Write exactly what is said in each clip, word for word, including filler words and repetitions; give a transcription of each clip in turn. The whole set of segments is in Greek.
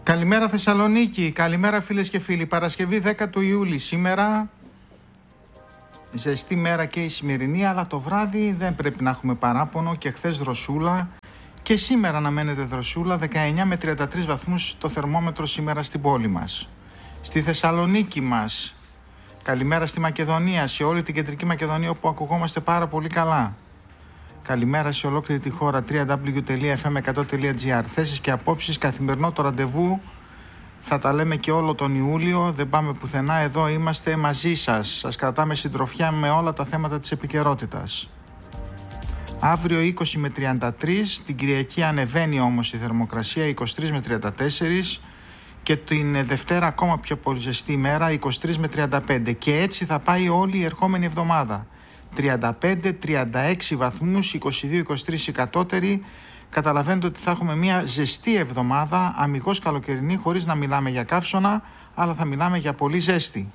Καλημέρα Θεσσαλονίκη, καλημέρα φίλες και φίλοι. Παρασκευή δέκα του Ιούλη σήμερα, ζεστή μέρα και η σημερινή, αλλά το βράδυ δεν πρέπει να έχουμε παράπονο και χθες δροσούλα και σήμερα αναμένεται δροσούλα, δεκαεννιά με τριάντα τρεις βαθμούς το θερμόμετρο σήμερα στην πόλη μας. Στη Θεσσαλονίκη μας, καλημέρα στη Μακεδονία, σε όλη την κεντρική Μακεδονία όπου ακουγόμαστε πάρα πολύ καλά. Καλημέρα σε ολόκληρη τη χώρα, double-u double-u double-u τελεία εφ εμ εκατό τελεία τζι άρ. Θέσεις και απόψεις, καθημερινό το ραντεβού. Θα τα λέμε και όλο τον Ιούλιο, δεν πάμε πουθενά, εδώ είμαστε μαζί σας. Σας κρατάμε συντροφιά με όλα τα θέματα της επικαιρότητας. Αύριο είκοσι με τριάντα τρεις, την Κυριακή ανεβαίνει όμως η θερμοκρασία, είκοσι τρεις με τριάντα τέσσερα και την Δευτέρα ακόμα πιο πολύ ζεστή ημέρα, είκοσι τρεις με τριάντα πέντε, και έτσι θα πάει όλη η ερχόμενη εβδομάδα. τριάντα πέντε με τριάντα έξι βαθμούς, είκοσι δύο με είκοσι τρεις η κατώτερη. Καταλαβαίνετε ότι θα έχουμε μια ζεστή εβδομάδα, αμιγώς καλοκαιρινή, χωρίς να μιλάμε για καύσωνα, αλλά θα μιλάμε για πολύ ζέστη.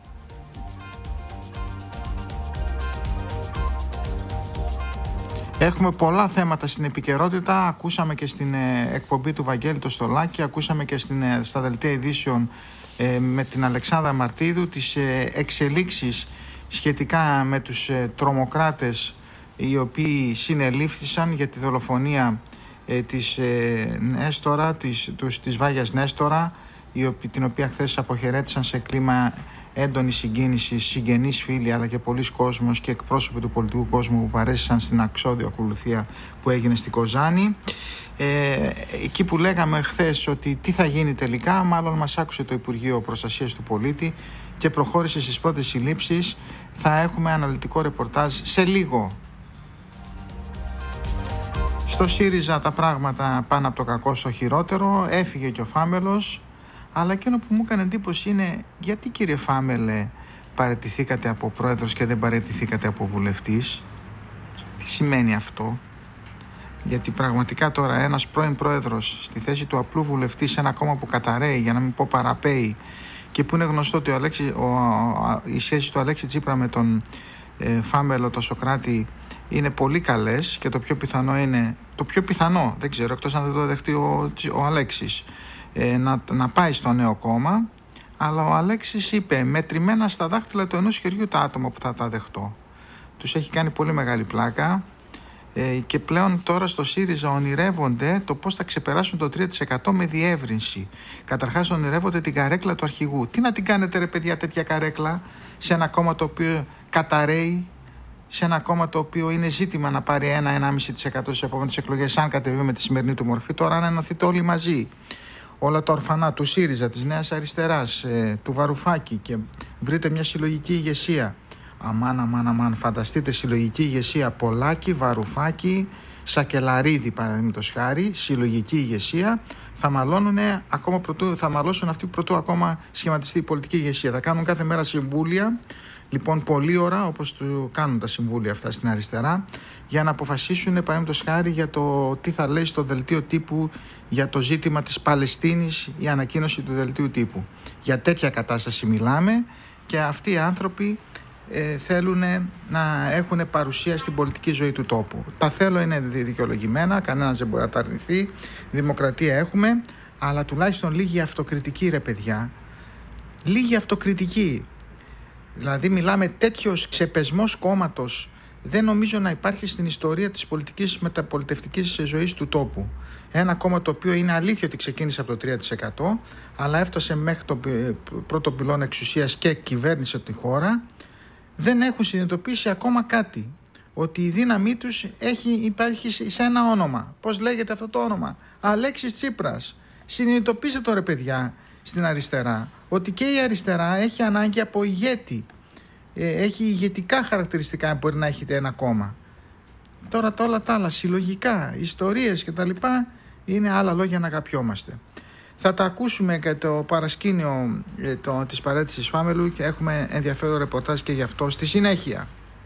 Έχουμε πολλά θέματα στην επικαιρότητα. Ακούσαμε και στην ε, εκπομπή του Βαγγέλη το Στολάκη, ακούσαμε και στην, ε, στα δελτία ειδήσεων ε, με την Αλεξάνδρα Μαρτίδου τις ε, εξελίξεις σχετικά με τους ε, τρομοκράτες οι οποίοι συνελήφθησαν για τη δολοφονία ε, της ε, Νέστορα, της, τους, της Βάγιας Νέστορα, η οποία, την οποία χθες αποχαιρέτησαν σε κλίμα έντονη συγκίνηση, συγγενείς, φίλοι αλλά και πολλοί κόσμος και εκπρόσωποι του πολιτικού κόσμου που παρέστησαν στην αξώδη ακολουθία που έγινε στη Κοζάνη. Ε, εκεί που λέγαμε χθες ότι τι θα γίνει τελικά, μάλλον μας άκουσε το Υπουργείο Προστασίας του Πολίτη και προχώρησε στις πρώτες συλλήψεις. Θα έχουμε αναλυτικό ρεπορτάζ σε λίγο. Στο ΣΥΡΙΖΑ τα πράγματα πάνε από το κακό στο χειρότερο, έφυγε και ο Φάμελος, αλλά εκείνο που μου έκανε εντύπωση είναι γιατί, κύριε Φάμελε, παραιτηθήκατε από πρόεδρος και δεν παραιτηθήκατε από βουλευτής. Τι σημαίνει αυτό? Γιατί πραγματικά τώρα ένας πρώην πρόεδρος στη θέση του απλού βουλευτή σε ένα κόμμα που καταραίει, για να μην πω παραπέει, και που είναι γνωστό ότι ο Αλέξη, ο, ο, η σχέση του Αλέξη Τσίπρα με τον ε, Φάμελο, τον Σωκράτη, είναι πολύ καλές και το πιο πιθανό είναι, το πιο πιθανό, δεν ξέρω, εκτός αν δεν το δεχτεί ο, ο Αλέξης, ε, να, να πάει στο νέο κόμμα, αλλά ο Αλέξης είπε μετρημένα στα δάχτυλα του ενός χεριού τα άτομα που θα τα δεχτώ. Τους έχει κάνει πολύ μεγάλη πλάκα ε, και πλέον τώρα στο ΣΥΡΙΖΑ ονειρεύονται το πώς θα ξεπεράσουν το τρία τοις εκατό με διεύρυνση. Καταρχάς ονειρεύονται την καρέκλα του αρχηγού. Τι να την κάνετε ρε παιδιά τέτοια καρέκλα σε ένα κόμμα το οποίο καταραίει, σε ένα κόμμα το οποίο είναι ζήτημα να πάρει ένα με ένα κόμμα πέντε τοις εκατό στις επόμενες εκλογές, αν κατεβεί με τη σημερινή του μορφή. Τώρα αν ενωθείτε όλοι μαζί, όλα τα ορφανά του ΣΥΡΙΖΑ, της Νέας Αριστεράς, ε, του Βαρουφάκη, και βρείτε μια συλλογική ηγεσία. Αμάν, αμάν, αμάν, φανταστείτε συλλογική ηγεσία Πολάκη, Βαρουφάκη, Σακελαρίδη παραδείγματος χάρη, συλλογική ηγεσία. Θα μαλώνουν ακόμα πρωτού, θα μαλώσουν αυτοί πρωτού ακόμα σχηματιστεί η πολιτική ηγεσία. Θα κάνουν κάθε μέρα συμβούλια. Λοιπόν, πολλή ώρα, όπως του κάνουν τα συμβούλια αυτά στην αριστερά, για να αποφασίσουν παραδείγματος χάρη για το τι θα λέει στο δελτίο τύπου για το ζήτημα της Παλαιστίνης, η ανακοίνωση του δελτίου τύπου. Για τέτοια κατάσταση μιλάμε και αυτοί οι άνθρωποι ε, θέλουν να έχουν παρουσία στην πολιτική ζωή του τόπου. Τα θέλω είναι δικαιολογημένα, κανένας δεν μπορεί να τα αρνηθεί, δημοκρατία έχουμε, αλλά τουλάχιστον λίγη αυτοκριτική ρε παιδιά, λίγη αυτοκριτική. Δηλαδή μιλάμε τέτοιος ξεπεσμός κόμματος δεν νομίζω να υπάρχει στην ιστορία της πολιτικής μεταπολιτευτικής ζωής του τόπου. Ένα κόμμα το οποίο είναι αλήθεια ότι ξεκίνησε από το τρία τοις εκατό, αλλά έφτασε μέχρι το πρώτο πυλώνα εξουσίας και κυβέρνησε τη χώρα, δεν έχουν συνειδητοποιήσει ακόμα κάτι. Ότι η δύναμή τους έχει, υπάρχει σε ένα όνομα. Πώς λέγεται αυτό το όνομα? Αλέξης Τσίπρας. Συνειδητοποιήστε το ρε παιδιά στην αριστερά, ότι και η αριστερά έχει ανάγκη από ηγέτη. Ε, έχει ηγετικά χαρακτηριστικά που μπορεί να έχετε ένα κόμμα. Τώρα τα όλα τα άλλα, συλλογικά, ιστορίες κτλ. Είναι άλλα λόγια να αγαπιόμαστε. Θα τα ακούσουμε και το παρασκήνιο ε, το, της παρέτησης Φάμελου και έχουμε ενδιαφέρον ρεπορτάζ και γι' αυτό στη συνέχεια.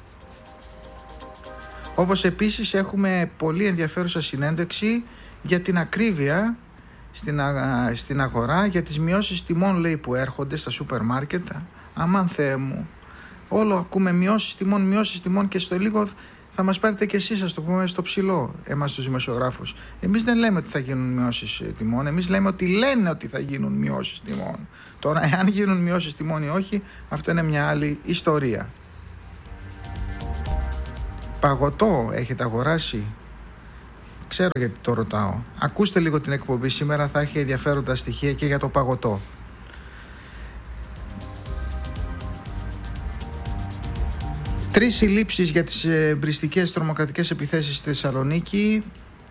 Όπως επίσης έχουμε πολύ ενδιαφέρουσα συνέντευξη για την ακρίβεια στην, α, στην αγορά, για τις μειώσεις τιμών λέει που έρχονται στα σούπερ μάρκετ. Αμάν Θεέ μου, όλο ακούμε μειώσεις τιμών, μειώσεις τιμών και στο λίγο θα μας πάρετε και εσείς, ας το πούμε, στο ψηλό, εμάς τους δημοσιογράφους. Εμείς δεν λέμε ότι θα γίνουν μειώσεις τιμών, εμείς λέμε ότι λένε ότι θα γίνουν μειώσεις τιμών. Τώρα, εάν γίνουν μειώσεις τιμών ή όχι, αυτό είναι μια άλλη ιστορία. Παγωτό έχετε αγοράσει? Ξέρω γιατί το ρωτάω. Ακούστε λίγο την εκπομπή σήμερα, θα έχει ενδιαφέροντα στοιχεία και για το παγωτό. Τρεις συλλήψεις για τις εμπριστικές τρομοκρατικές επιθέσεις στη Θεσσαλονίκη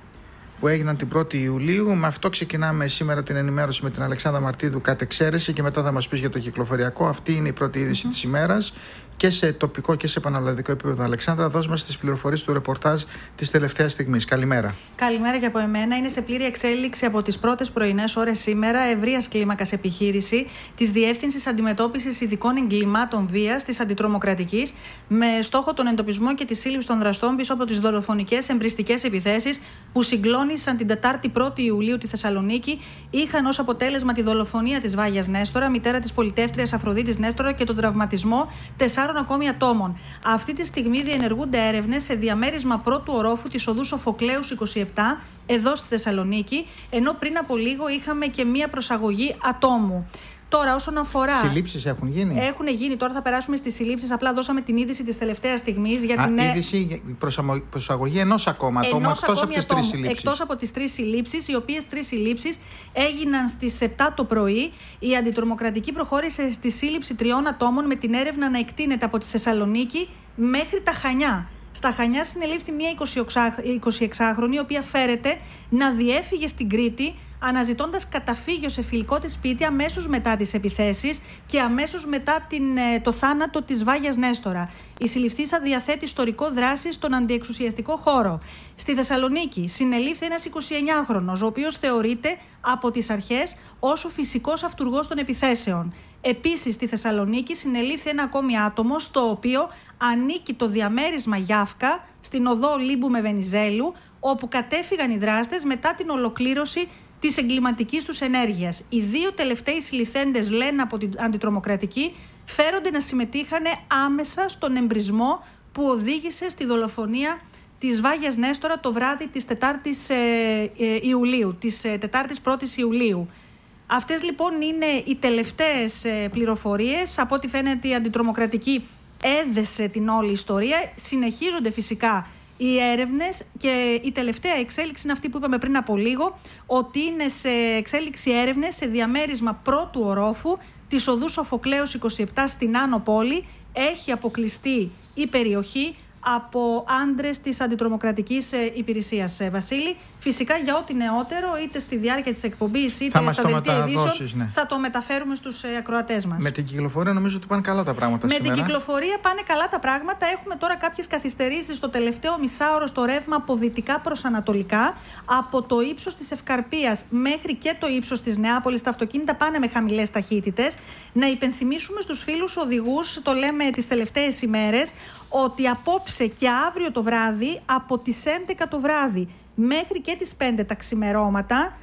που έγιναν την πρώτη Ιουλίου. Με αυτό ξεκινάμε σήμερα την ενημέρωση με την Αλεξάνδρα Μαρτίδου κατ' εξαίρεση και μετά θα μας πεις για το κυκλοφοριακό. Αυτή είναι η πρώτη είδηση mm-hmm. της ημέρας και σε τοπικό και σε πανελλαδικό επίπεδο. Αλεξάνδρα, δώσ' μας τις πληροφορίες του ρεπορτάζ της τελευταίας στιγμής. Καλημέρα. Καλημέρα και από εμένα. Είναι σε πλήρη εξέλιξη από τις πρώτες πρωινές ώρες σήμερα ευρείας κλίμακας επιχείρηση της Διεύθυνσης Αντιμετώπισης Ειδικών Εγκλημάτων Βίας της Αντιτρομοκρατικής με στόχο τον εντοπισμό και τη σύλληψη των δραστών πίσω από τις δολοφονικές εμπριστικές επιθέσεις που συγκλώνησαν την Τετάρτη πρώτη Ιουλίου τη Θεσσαλονίκη. Είχαν ως αποτέλεσμα τη δολοφονία της Βάγιας Νέστορα, μητέρα της πολιτεύτριας Αφροδίτης Νέστορα, και τον τραυματισμό τεσσάρων ακόμη ατόμων. Αυτή τη στιγμή διενεργούνται έρευνες σε διαμέρισμα πρώτου ορόφου της οδού Σοφοκλέους είκοσι επτά, εδώ στη Θεσσαλονίκη, ενώ πριν από λίγο είχαμε και μία προσαγωγή ατόμου. Τώρα, όσον αφορά. Συλλήψεις έχουν γίνει. Έχουν γίνει. Τώρα θα περάσουμε στις συλλήψεις. Απλά δώσαμε την είδηση της τελευταίας στιγμής. Για την Α, είδηση προσαγωγή ενός ακόμα ατόμου εκτός από τις τρεις συλλήψεις. Εκτός από τις τρεις συλλήψεις, οι οποίες τρεις συλλήψεις έγιναν στις επτά το πρωί. Η αντιτρομοκρατική προχώρησε στη σύλληψη τριών ατόμων με την έρευνα να εκτείνεται από τη Θεσσαλονίκη μέχρι τα Χανιά. Στα Χανιά συνελήφθη μια εικοσιεξάχρονη, η οποία φέρεται να διέφυγε στην Κρήτη, αναζητώντας καταφύγιο σε φιλικό της σπίτι αμέσως μετά τις επιθέσεις και αμέσως μετά την, το θάνατο της Βάγιας Νέστορα. Η συλληφθήσα διαθέτει ιστορικό δράση στον αντιεξουσιαστικό χώρο. Στη Θεσσαλονίκη συνελήφθη ένας εικοσιεννιάχρονος, ο οποίος θεωρείται από τις αρχές ως ο φυσικός αυτουργός των επιθέσεων. Επίσης, στη Θεσσαλονίκη συνελήφθη ένα ακόμη άτομο, στο οποίο ανήκει το διαμέρισμα Γιάφκα στην οδό Λίμπου με Βενιζέλου, όπου κατέφυγαν οι δράστες μετά την ολοκλήρωση της εγκληματικής τους ενέργειας. Οι δύο τελευταίοι συλληφθέντες, λένε από την αντιτρομοκρατική, φέρονται να συμμετείχαν άμεσα στον εμπρισμό που οδήγησε στη δολοφονία της Βάγιας Νέστορα το βράδυ της Τετάρτης ε, ε, Ιουλίου, της ε, Τετάρτης πρώτης Ιουλίου. Αυτές λοιπόν είναι οι τελευταίες ε, πληροφορίες. Από ό,τι φαίνεται η αντιτρομοκρατική έδεσε την όλη ιστορία. Συνεχίζονται φυσικά οι έρευνες και η τελευταία εξέλιξη είναι αυτή που είπαμε πριν από λίγο, ότι είναι σε εξέλιξη έρευνες σε διαμέρισμα πρώτου ορόφου της οδού Σοφοκλέους είκοσι επτά στην Άνω Πόλη. Έχει αποκλειστεί η περιοχή από άντρες της αντιτρομοκρατικής υπηρεσίας, Βασίλη. Φυσικά για ό,τι νεότερο, είτε στη διάρκεια της εκπομπής είτε στα δελτία ειδήσεων, ναι, θα το μεταφέρουμε στους ακροατές μας. Με την κυκλοφορία νομίζω ότι πάνε καλά τα πράγματα Με σήμερα. την κυκλοφορία πάνε καλά τα πράγματα. Έχουμε τώρα κάποιες καθυστερήσεις στο τελευταίο μισάωρο στο ρεύμα από δυτικά προς ανατολικά. Από το ύψος της Ευκαρπίας μέχρι και το ύψος της Νεάπολης τα αυτοκίνητα πάνε με χαμηλές ταχύτητες. Να υπενθυμίσουμε στους φίλους οδηγούς, το λέμε τις τελευταίες ημέρες, ότι απόψε και αύριο το βράδυ, από τις έντεκα το βράδυ μέχρι και τις πέντε τα ξημερώματα,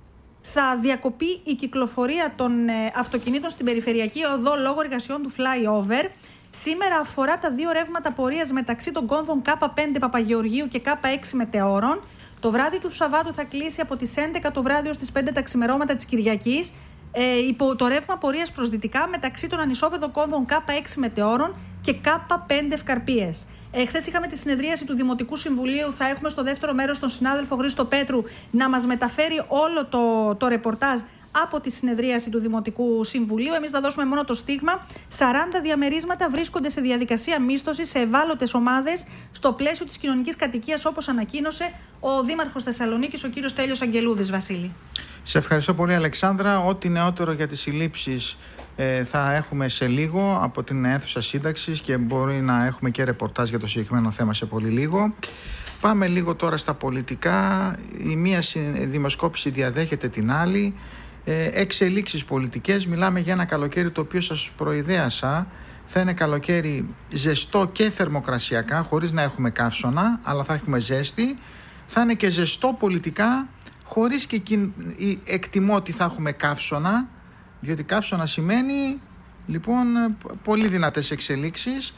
θα διακοπεί η κυκλοφορία των ε, αυτοκινήτων στην περιφερειακή οδό λόγω εργασιών του flyover. Σήμερα αφορά τα δύο ρεύματα πορείας μεταξύ των κόμβων Κ πέντε Παπαγεωργίου και Κ έξι Μετεώρων. Το βράδυ του Σαββάτου θα κλείσει από τις έντεκα το βράδυ ως τις πέντε τα ξημερώματα της Κυριακής. Ε, υπό το ρεύμα πορείας προς δυτικά μεταξύ των ανισόβεδων κόμβων Κ έξι Μετεώρων και Κ πέντε Ευκαρπίες. Ε, χθες είχαμε τη συνεδρίαση του Δημοτικού Συμβουλίου. Θα έχουμε στο δεύτερο μέρος τον συνάδελφο Χρήστο Πέτρου να μας μεταφέρει όλο το, το ρεπορτάζ από τη συνεδρίαση του Δημοτικού Συμβουλίου. Εμείς θα δώσουμε μόνο το στίγμα. σαράντα διαμερίσματα βρίσκονται σε διαδικασία μίσθωσης σε ευάλωτες ομάδες στο πλαίσιο της κοινωνικής κατοικίας, όπως ανακοίνωσε ο Δήμαρχος Θεσσαλονίκης, ο κύριος Τέλειος Αγγελούδης, Βασίλη. Σε ευχαριστώ πολύ, Αλεξάνδρα. Ό,τι νεότερο για τις συλλήψεις ε, θα έχουμε σε λίγο από την αίθουσα σύνταξης και μπορεί να έχουμε και ρεπορτάζ για το συγκεκριμένο θέμα σε πολύ λίγο. Πάμε λίγο τώρα στα πολιτικά. Η μία δημοσκόπηση διαδέχεται την άλλη. Ε, εξελίξεις πολιτικές. Μιλάμε για ένα καλοκαίρι το οποίο σας προειδέασα. Θα είναι καλοκαίρι ζεστό και θερμοκρασιακά, χωρίς να έχουμε καύσωνα, αλλά θα έχουμε ζέστη. Θα είναι και ζεστό πολιτικά, χωρίς και εκτιμώ ότι θα έχουμε καύσωνα, διότι καύσωνα σημαίνει λοιπόν πολύ δυνατές εξελίξεις.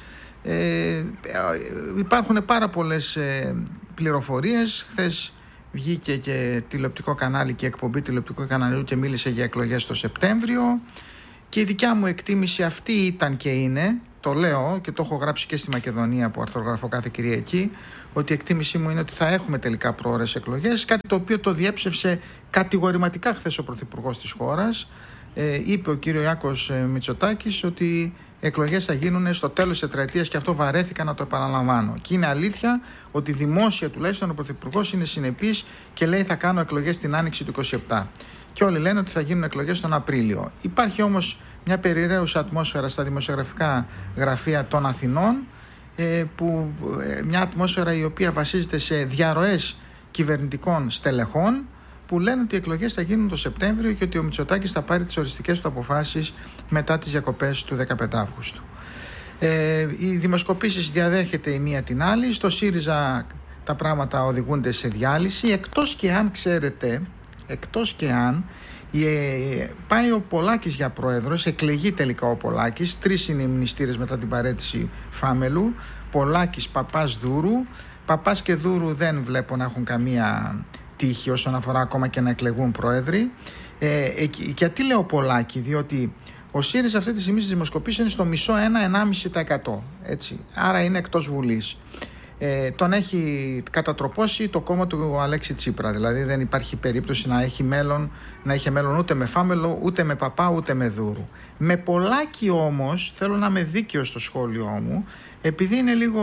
Ε, υπάρχουν πάρα πολλές ε, πληροφορίες. Χθες βγήκε και τηλεοπτικό κανάλι και εκπομπή τηλεοπτικού καναλιού και μίλησε για εκλογές το Σεπτέμβριο, και η δικιά μου εκτίμηση αυτή ήταν και είναι, το λέω και το έχω γράψει και στη Μακεδονία που αρθρογραφώ κάθε Κυριακή, ότι η εκτίμησή μου είναι ότι θα έχουμε τελικά προώρες εκλογές, κάτι το οποίο το διέψευσε κατηγορηματικά χθες ο Πρωθυπουργός της χώρας. Ε, είπε ο κύριο Ιάκος Μητσοτάκης ότι οι εκλογές θα γίνουν στο τέλος της τετραετίας, και αυτό βαρέθηκα να το επαναλαμβάνω. Και είναι αλήθεια ότι δημόσια τουλάχιστον ο Πρωθυπουργός είναι συνεπής και λέει θα κάνω εκλογές την άνοιξη του είκοσι επτά. Και όλοι λένε ότι θα γίνουν εκλογές τον Απρίλιο. Υπάρχει όμως μια περιραίουσα ατμόσφαιρα στα δημοσιογραφικά γραφεία των Αθηνών, ε, που, ε, μια ατμόσφαιρα η οποία βασίζεται σε διαρροές κυβερνητικών στελεχών, που λένε ότι οι εκλογές θα γίνουν το Σεπτέμβριο και ότι ο Μητσοτάκης θα πάρει τις οριστικές του αποφάσεις μετά τις διακοπές του δεκαπέντε Αυγούστου. Ε, οι δημοσκοπήσεις διαδέχεται η μία την άλλη. Στο ΣΥΡΙΖΑ τα πράγματα οδηγούνται σε διάλυση, εκτός και αν, ξέρετε, εκτός και αν ε, πάει ο Πολάκης για πρόεδρος, εκλεγεί τελικά ο Πολάκης. Τρεις είναι οι μνηστήρες μετά την παραίτηση Φάμελου: Πολάκης, Παπάς, Δούρου. Παπάς και Δούρου δεν βλέπω να έχουν καμία τύχη όσον αφορά ακόμα και να εκλεγούν πρόεδροι. Ε, ε, γιατί λέω Πολάκη? Διότι ο ΣΥΡΙΖΑ αυτή τη στιγμή στις δημοσκοπήσεις είναι στο μισό, ένα με ενάμιση τοις εκατό, έτσι. Άρα είναι εκτός Βουλής. Ε, τον έχει κατατροπώσει το κόμμα του Αλέξη Τσίπρα. Δηλαδή δεν υπάρχει περίπτωση να έχει μέλλον, να έχει μέλλον ούτε με Φάμελο, ούτε με Παπά, ούτε με Δούρου. Με Πολάκη όμως, θέλω να είμαι δίκαιος στο σχόλιο μου, επειδή είναι λίγο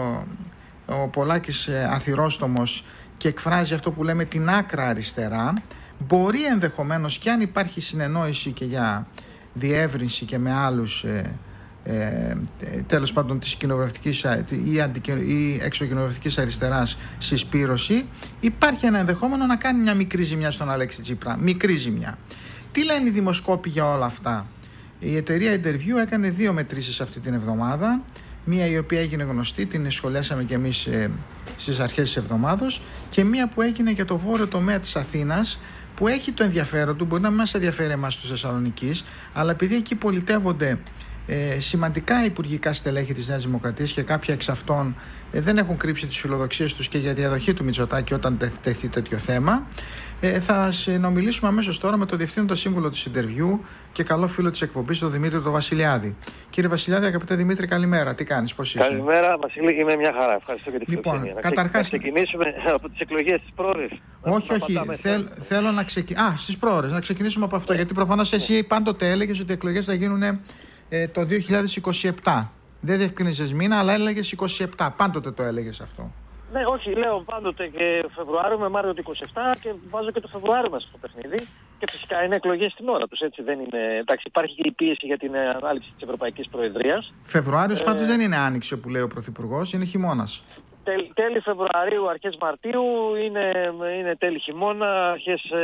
ο Πολάκης αθυρόστομος και εκφράζει αυτό που λέμε την άκρα αριστερά, μπορεί ενδεχομένως, και αν υπάρχει συνεννόηση και για διεύρυνση και με άλλους ε, ε, τέλος πάντων της κοινοβουλευτικής ή, αντικοι... ή εξωκοινοβουλευτικής αριστεράς συσπήρωση, υπάρχει ένα ενδεχόμενο να κάνει μια μικρή ζημιά στον Αλέξη Τσίπρα. Μικρή ζημιά. Τι λένε οι δημοσκόποι για όλα αυτά? Η εταιρεία Interview έκανε δύο μετρήσεις αυτή την εβδομάδα. Μία η οποία έγινε γνωστή, την σχολιάσαμε και εμείς ε, στις αρχές της εβδομάδος, και μία που έγινε για το βόρειο τομέα της Αθήνας, που έχει το ενδιαφέρον του, μπορεί να μην μας ενδιαφέρει εμάς τους Θεσσαλονικείς, αλλά επειδή εκεί πολιτεύονται ε, σημαντικά υπουργικά στελέχη της Νέας Δημοκρατίας και κάποια εξ αυτών ε, δεν έχουν κρύψει τις φιλοδοξίες τους και για διαδοχή του Μητσοτάκη όταν τεθεί τέτοιο θέμα. Ε, θα συνομιλήσουμε αμέσως τώρα με τον Διευθύνοντα Σύμβουλο της Interview και καλό φίλο της εκπομπής, τον Δημήτρη τον Βασιλιάδη. Κύριε Βασιλιάδη, αγαπητέ Δημήτρη, καλημέρα. Τι κάνεις, πώς είσαι? Καλημέρα, Βασίλη, είμαι μια χαρά. Ευχαριστώ για την φιλοξενία. Λοιπόν, καταρχάς... να ξεκινήσουμε από τις εκλογές της πρόορες. Όχι, όχι. Θέλ, θέλω να ξεκινήσουμε. Α, στις πρόορες. Να ξεκινήσουμε από αυτό. Γιατί προφανώς εσύ πάντοτε έλεγες ότι οι εκλογές θα γίνουν ε, το δύο χιλιάδες είκοσι επτά. Δεν διευκρίνησες μήνα, αλλά έλεγες είκοσι επτά. Πάντοτε το έλεγες αυτό. Ναι, όχι, λέω πάντοτε και Φεβρουάριο με Μάρτιο του είκοσι επτά και βάζω και το Φεβρουάριο μέσα στο παιχνίδι. Και φυσικά είναι εκλογές στην ώρα τους, έτσι δεν είναι. Εντάξει, υπάρχει και η πίεση για την ανάληψη της Ευρωπαϊκής Προεδρίας. Φεβρουάριος ε... πάντως δεν είναι άνοιξη που λέει ο Πρωθυπουργός, είναι χειμώνας. Τέλη, τέλη Φεβρουαρίου, αρχές Μαρτίου είναι, είναι τέλη χειμώνα, αρχές ε,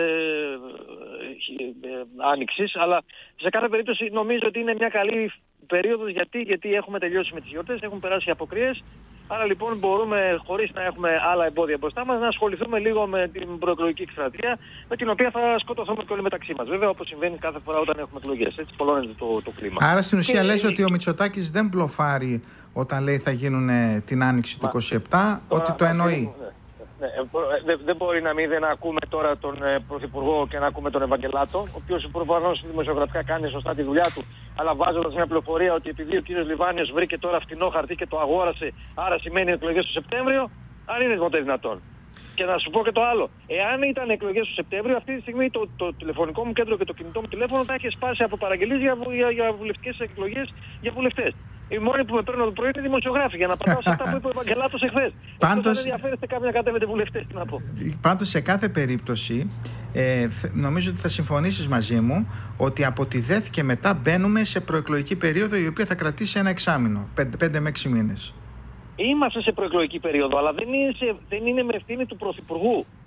ε, άνοιξης. Αλλά σε κάθε περίπτωση νομίζω ότι είναι μια καλή περίοδος. Γιατί, γιατί έχουμε τελειώσει με τις γιορτές, έχουν περάσει οι αποκρίες. Άρα λοιπόν μπορούμε, χωρίς να έχουμε άλλα εμπόδια μπροστά μας, να ασχοληθούμε λίγο με την προεκλογική εκστρατεία, με την οποία θα σκοτωθούμε και όλοι μεταξύ μας. Βέβαια, όπως συμβαίνει κάθε φορά όταν έχουμε εκλογές. Έτσι πολλώνεται το, το κλίμα. Άρα στην ουσία και... λες ότι ο Μητσοτάκης δεν μπλοφάρει όταν λέει θα γίνουν την άνοιξη του είκοσι επτά, τώρα, ότι το εννοεί. Ναι. Ναι, δεν δε μπορεί να μην δεν ακούμε τώρα τον ε, Πρωθυπουργό και να ακούμε τον Ευαγγελάτο, ο οποίος προφανώς δημοσιογραφικά κάνει σωστά τη δουλειά του, αλλά βάζοντας μια πληροφορία ότι επειδή ο κύριος Λιβάνιος βρήκε τώρα φτηνό χαρτί και το αγόρασε, άρα σημαίνει εκλογές το Σεπτέμβριο, αν είναι ποτέ δυνατόν. Και να σου πω και το άλλο. Εάν ήταν εκλογές του Σεπτέμβριο, αυτή τη στιγμή το, το τηλεφωνικό μου κέντρο και το κινητό μου τηλέφωνο θα είχε σπάσει από παραγγελίες για, για, για βουλευτικές εκλογές για βουλευτές. Οι μόνοι που με παίρνουν το πρωί είναι δημοσιογράφοι, για να πατάω σε αυτά που είπε ο Ευαγγελάτος εχθές. Πάντως, δεν ενδιαφέρεστε κάποια κατέβετε βουλευτές, τι να πω. Πάντως σε κάθε περίπτωση, ε, νομίζω ότι θα συμφωνήσεις μαζί μου ότι από τη ΔΕΘ και μετά μπαίνουμε σε προεκλογική περίοδο η οποία θα κρατήσει ένα εξάμηνο, πέντε με έξι μήνες. Είμαστε σε προεκλογική περίοδο, αλλά δεν είναι, σε, δεν είναι με ευθύνη του Πρωθυπουργού.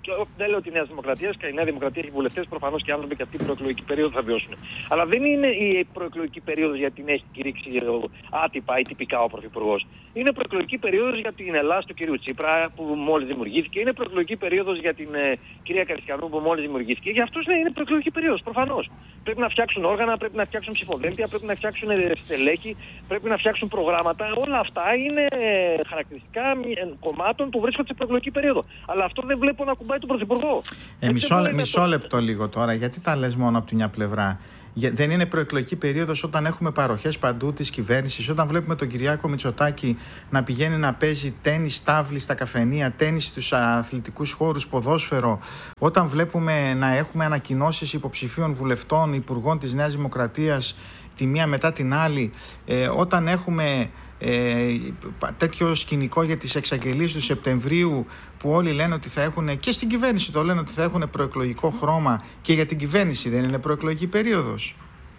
Και δεν λέω ότι η Νέα Δημοκρατία και η Νέα Δημοκρατία έχει βουλευτές, προφανώς και άνθρωποι και αυτή την προεκλογική περίοδο θα βιώσουν. Αλλά δεν είναι η προεκλογική περίοδος γιατί την έχει κηρύξει άτυπα ή τυπικά ο Πρωθυπουργός. Είναι προεκλογική περίοδος για την Ελλάδα του κ. Τσίπρα που μόλις δημιουργήθηκε. Είναι προεκλογική περίοδος για την ε, κυρία Καριστιανού που μόλις δημιουργήθηκε. Για αυτούς ναι, είναι προεκλογική περίοδος, προφανώς. Πρέπει να φτιάξουν όργανα, πρέπει να φτιάξουν ψηφοδέλτια, πρέπει να φτιάξουν στελέχη, πρέπει να φτιάξουν προγράμματα. Όλα αυτά είναι χαρακτηριστικά κομμάτων που βρίσκονται σε προεκλογική περίοδο. Αλλά αυτό δεν βλέπω να κουμπάει τον Πρωθυπουργό. Ε, μισό, μισό λεπτό λίγο τώρα, γιατί τα λες μόνο από τη μια πλευρά. Δεν είναι προεκλογική περίοδος όταν έχουμε παροχές παντού της κυβέρνησης, όταν βλέπουμε τον Κυριάκο Μητσοτάκη να πηγαίνει να παίζει τένις τάβλη στα καφενεία, τένις στους αθλητικούς χώρους, ποδόσφαιρο, όταν βλέπουμε να έχουμε ανακοινώσεις υποψηφίων βουλευτών, υπουργών της Νέας Δημοκρατίας τη μία μετά την άλλη, ε, όταν έχουμε ε, τέτοιο σκηνικό για τις εξαγγελίες του Σεπτεμβρίου που όλοι λένε ότι θα έχουν, και στην κυβέρνηση το λένε ότι θα έχουν προεκλογικό χρώμα, και για την κυβέρνηση δεν είναι προεκλογική περίοδος?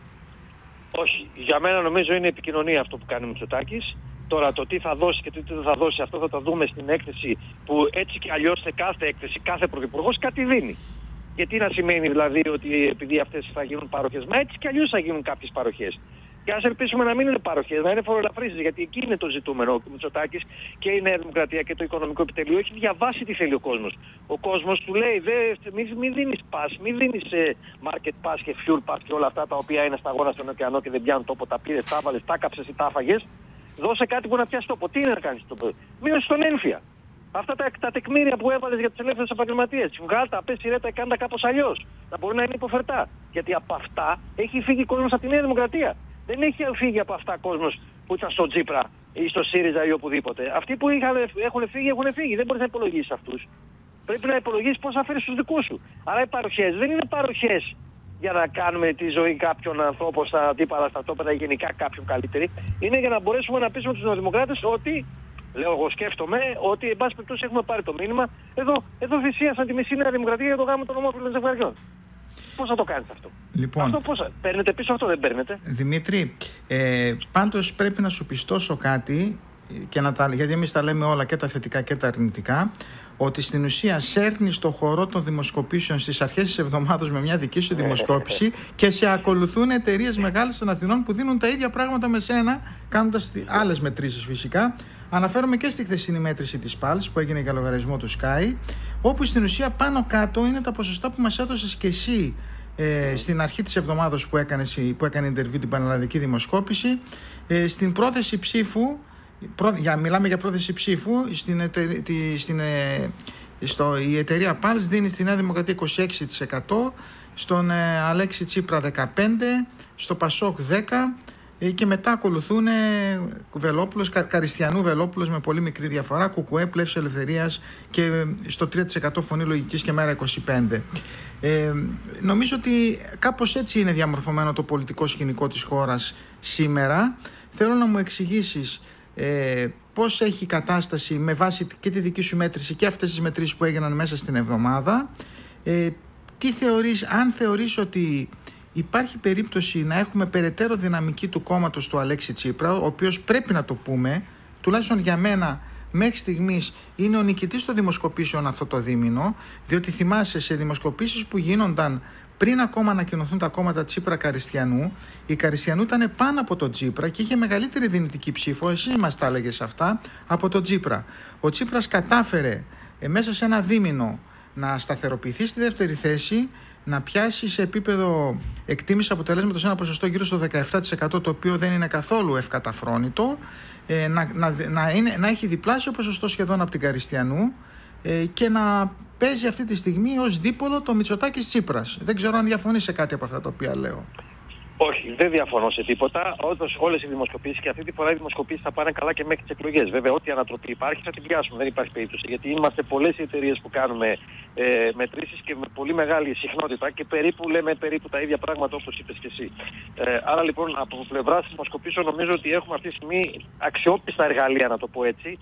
Όχι. Για μένα νομίζω είναι επικοινωνία αυτό που κάνει ο Μητσοτάκης. Τώρα το τι θα δώσει και τι δεν θα δώσει, αυτό θα το δούμε στην έκθεση που έτσι και αλλιώς σε κάθε έκθεση κάθε πρωθυπουργός κάτι δίνει. Γιατί να σημαίνει δηλαδή ότι επειδή αυτές θα γίνουν παροχές, μα έτσι και αλλιώς θα γίνουν κάποιες παροχές. Και ας ελπίσουμε να μην είναι παροχές, να είναι φοροελαφρύσεις, γιατί εκεί είναι το ζητούμενο. Ο Μητσοτάκης και η Νέα Δημοκρατία και το Οικονομικό Επιτελείο έχει διαβάσει τι θέλει ο κόσμος. Ο κόσμος του λέει: μην μη δίνεις pass, μην δίνεις market pass και fuel pass και όλα αυτά τα οποία είναι σταγόνα στον ωκεανό και δεν πιάνουν τόπο. Τα πήρες, τα βάλες, τα κάψες ή τα φαγες. Δώσε κάτι που να πιάσει τόπο. Τι είναι να κάνεις τόπο? Μείωσε τον ένφια. Αυτά τα, τα τεκμήρια που έβαλες για τους ελεύθερους επαγγελματίες, βγάλτα, πες σειρέτα, κάνε τα κάπως αλλιώς. Να μπορεί να είναι υποφερτά. Γιατί από αυτά έχει φύγει ο κόσμος από τη Νέα Δημοκρατία. Δεν έχει φύγει από αυτά κόσμος που ήταν στο Τσίπρα ή στο ΣΥΡΙΖΑ ή οπουδήποτε. Αυτοί που είχαν, έχουν φύγει, έχουν φύγει. Δεν μπορείς να υπολογίσεις αυτούς. Πρέπει να υπολογίσεις πώς θα φέρεις τους δικούς σου. Άρα οι παροχές δεν είναι παροχές για να κάνουμε τη ζωή κάποιων ανθρώπων στα αντίπαλα στρατόπεδα ή γενικά κάποιον καλύτερη. Είναι για να μπορέσουμε να πείσουμε τους νεοδημοκράτες ότι, λέω εγώ σκέφτομαι, ότι εν πάση περιπτώσει έχουμε πάρει το μήνυμα. Εδώ, εδώ θυσίασαν τη μισή Νέα Δημοκρατία για το γάμο των ομόφυλων ζευγαριών. Πώς θα το κάνεις αυτό? Λοιπόν, αυτό πώς, παίρνετε πίσω αυτό, δεν παίρνετε? Δημήτρη, ε, πάντως πρέπει να σου πιστώσω κάτι, και να τα, γιατί εμείς τα λέμε όλα, και τα θετικά και τα αρνητικά, ότι στην ουσία σέρνεις το χορό των δημοσκοπήσεων στις αρχές της εβδομάδας με μια δική σου δημοσκόπηση και σε ακολουθούν εταιρείες μεγάλες των Αθηνών που δίνουν τα ίδια πράγματα με σένα, κάνοντας άλλες μετρήσεις φυσικά. Αναφέρομαι και στη χθεσινή μέτρηση της Πάλς που έγινε για λογαριασμό του Sky, όπου στην ουσία πάνω κάτω είναι τα ποσοστά που μας έδωσες και εσύ ε, στην αρχή της εβδομάδας που, που έκανε interview την πανελλαδική δημοσκόπηση. Ε, στην πρόθεση ψήφου, προ, για, μιλάμε για πρόθεση ψήφου, στην, εται, τη, στην, ε, στο, η εταιρεία Pulse δίνει στη Νέα Δημοκρατία είκοσι έξι τοις εκατό, στον ε, Αλέξη Τσίπρα δεκαπέντε τοις εκατό, στο Πασόκ δέκα τοις εκατό, και μετά ακολουθούν Βελόπουλος, Κα, Καριστιανού Βελόπουλος με πολύ μικρή διαφορά, Κουκουέ, Πλεύσης Ελευθερίας και στο τρία τοις εκατό Φωνή Λογικής και Μέρα είκοσι πέντε τοις εκατό. Ε, νομίζω ότι κάπως έτσι είναι διαμορφωμένο το πολιτικό σκηνικό της χώρας σήμερα. Θέλω να μου εξηγήσεις ε, πώς έχει η κατάσταση με βάση και τη δική σου μέτρηση και αυτές τις μετρήσεις που έγιναν μέσα στην εβδομάδα. Ε, τι θεωρείς, αν θεωρείς ότι υπάρχει περίπτωση να έχουμε περαιτέρω δυναμική του κόμματος του Αλέξη Τσίπρα, ο οποίος, πρέπει να το πούμε, τουλάχιστον για μένα μέχρι στιγμής είναι ο νικητής των δημοσκοπήσεων αυτό το δίμηνο, διότι θυμάσαι σε δημοσκοπήσεις που γίνονταν πριν ακόμα ανακοινωθούν τα κόμματα Τσίπρα Καριστιανού, η Καριστιανού ήταν πάνω από τον Τσίπρα και είχε μεγαλύτερη δυνητική ψήφο, εσύ μας τα έλεγες αυτά, από τον Τσίπρα. Ο Τσίπρας κατάφερε ε, μέσα σε ένα δίμηνο να σταθεροποιηθεί στη δεύτερη θέση, να πιάσει σε επίπεδο εκτίμηση αποτελέσματος ένα ποσοστό γύρω στο δεκαεπτά τοις εκατό, το οποίο δεν είναι καθόλου ευκαταφρόνητο, ε, να, να, να, είναι, να έχει διπλάσιο ποσοστό σχεδόν από την Καριστιανού ε, και να παίζει αυτή τη στιγμή ως δίπολο το Μητσοτάκης Τσίπρας. Δεν ξέρω αν διαφωνείς σε κάτι από αυτά τα οποία λέω. Όχι, δεν διαφωνώ σε τίποτα. Όλες οι δημοσκοπήσεις, και αυτή τη φορά οι δημοσκοπήσεις θα πάνε καλά και μέχρι τις εκλογές. Βέβαια, ό,τι ανατροπή υπάρχει θα την πιάσουμε. Δεν υπάρχει περίπτωση. Γιατί είμαστε πολλές οι εταιρείες που κάνουμε ε, μετρήσεις και με πολύ μεγάλη συχνότητα και περίπου λέμε περίπου τα ίδια πράγματα όπως είπες και εσύ. Ε, άρα λοιπόν από πλευράς δημοσκοπήσεων νομίζω ότι έχουμε αυτή τη στιγμή αξιόπιστα εργαλεία, να το πω έτσι.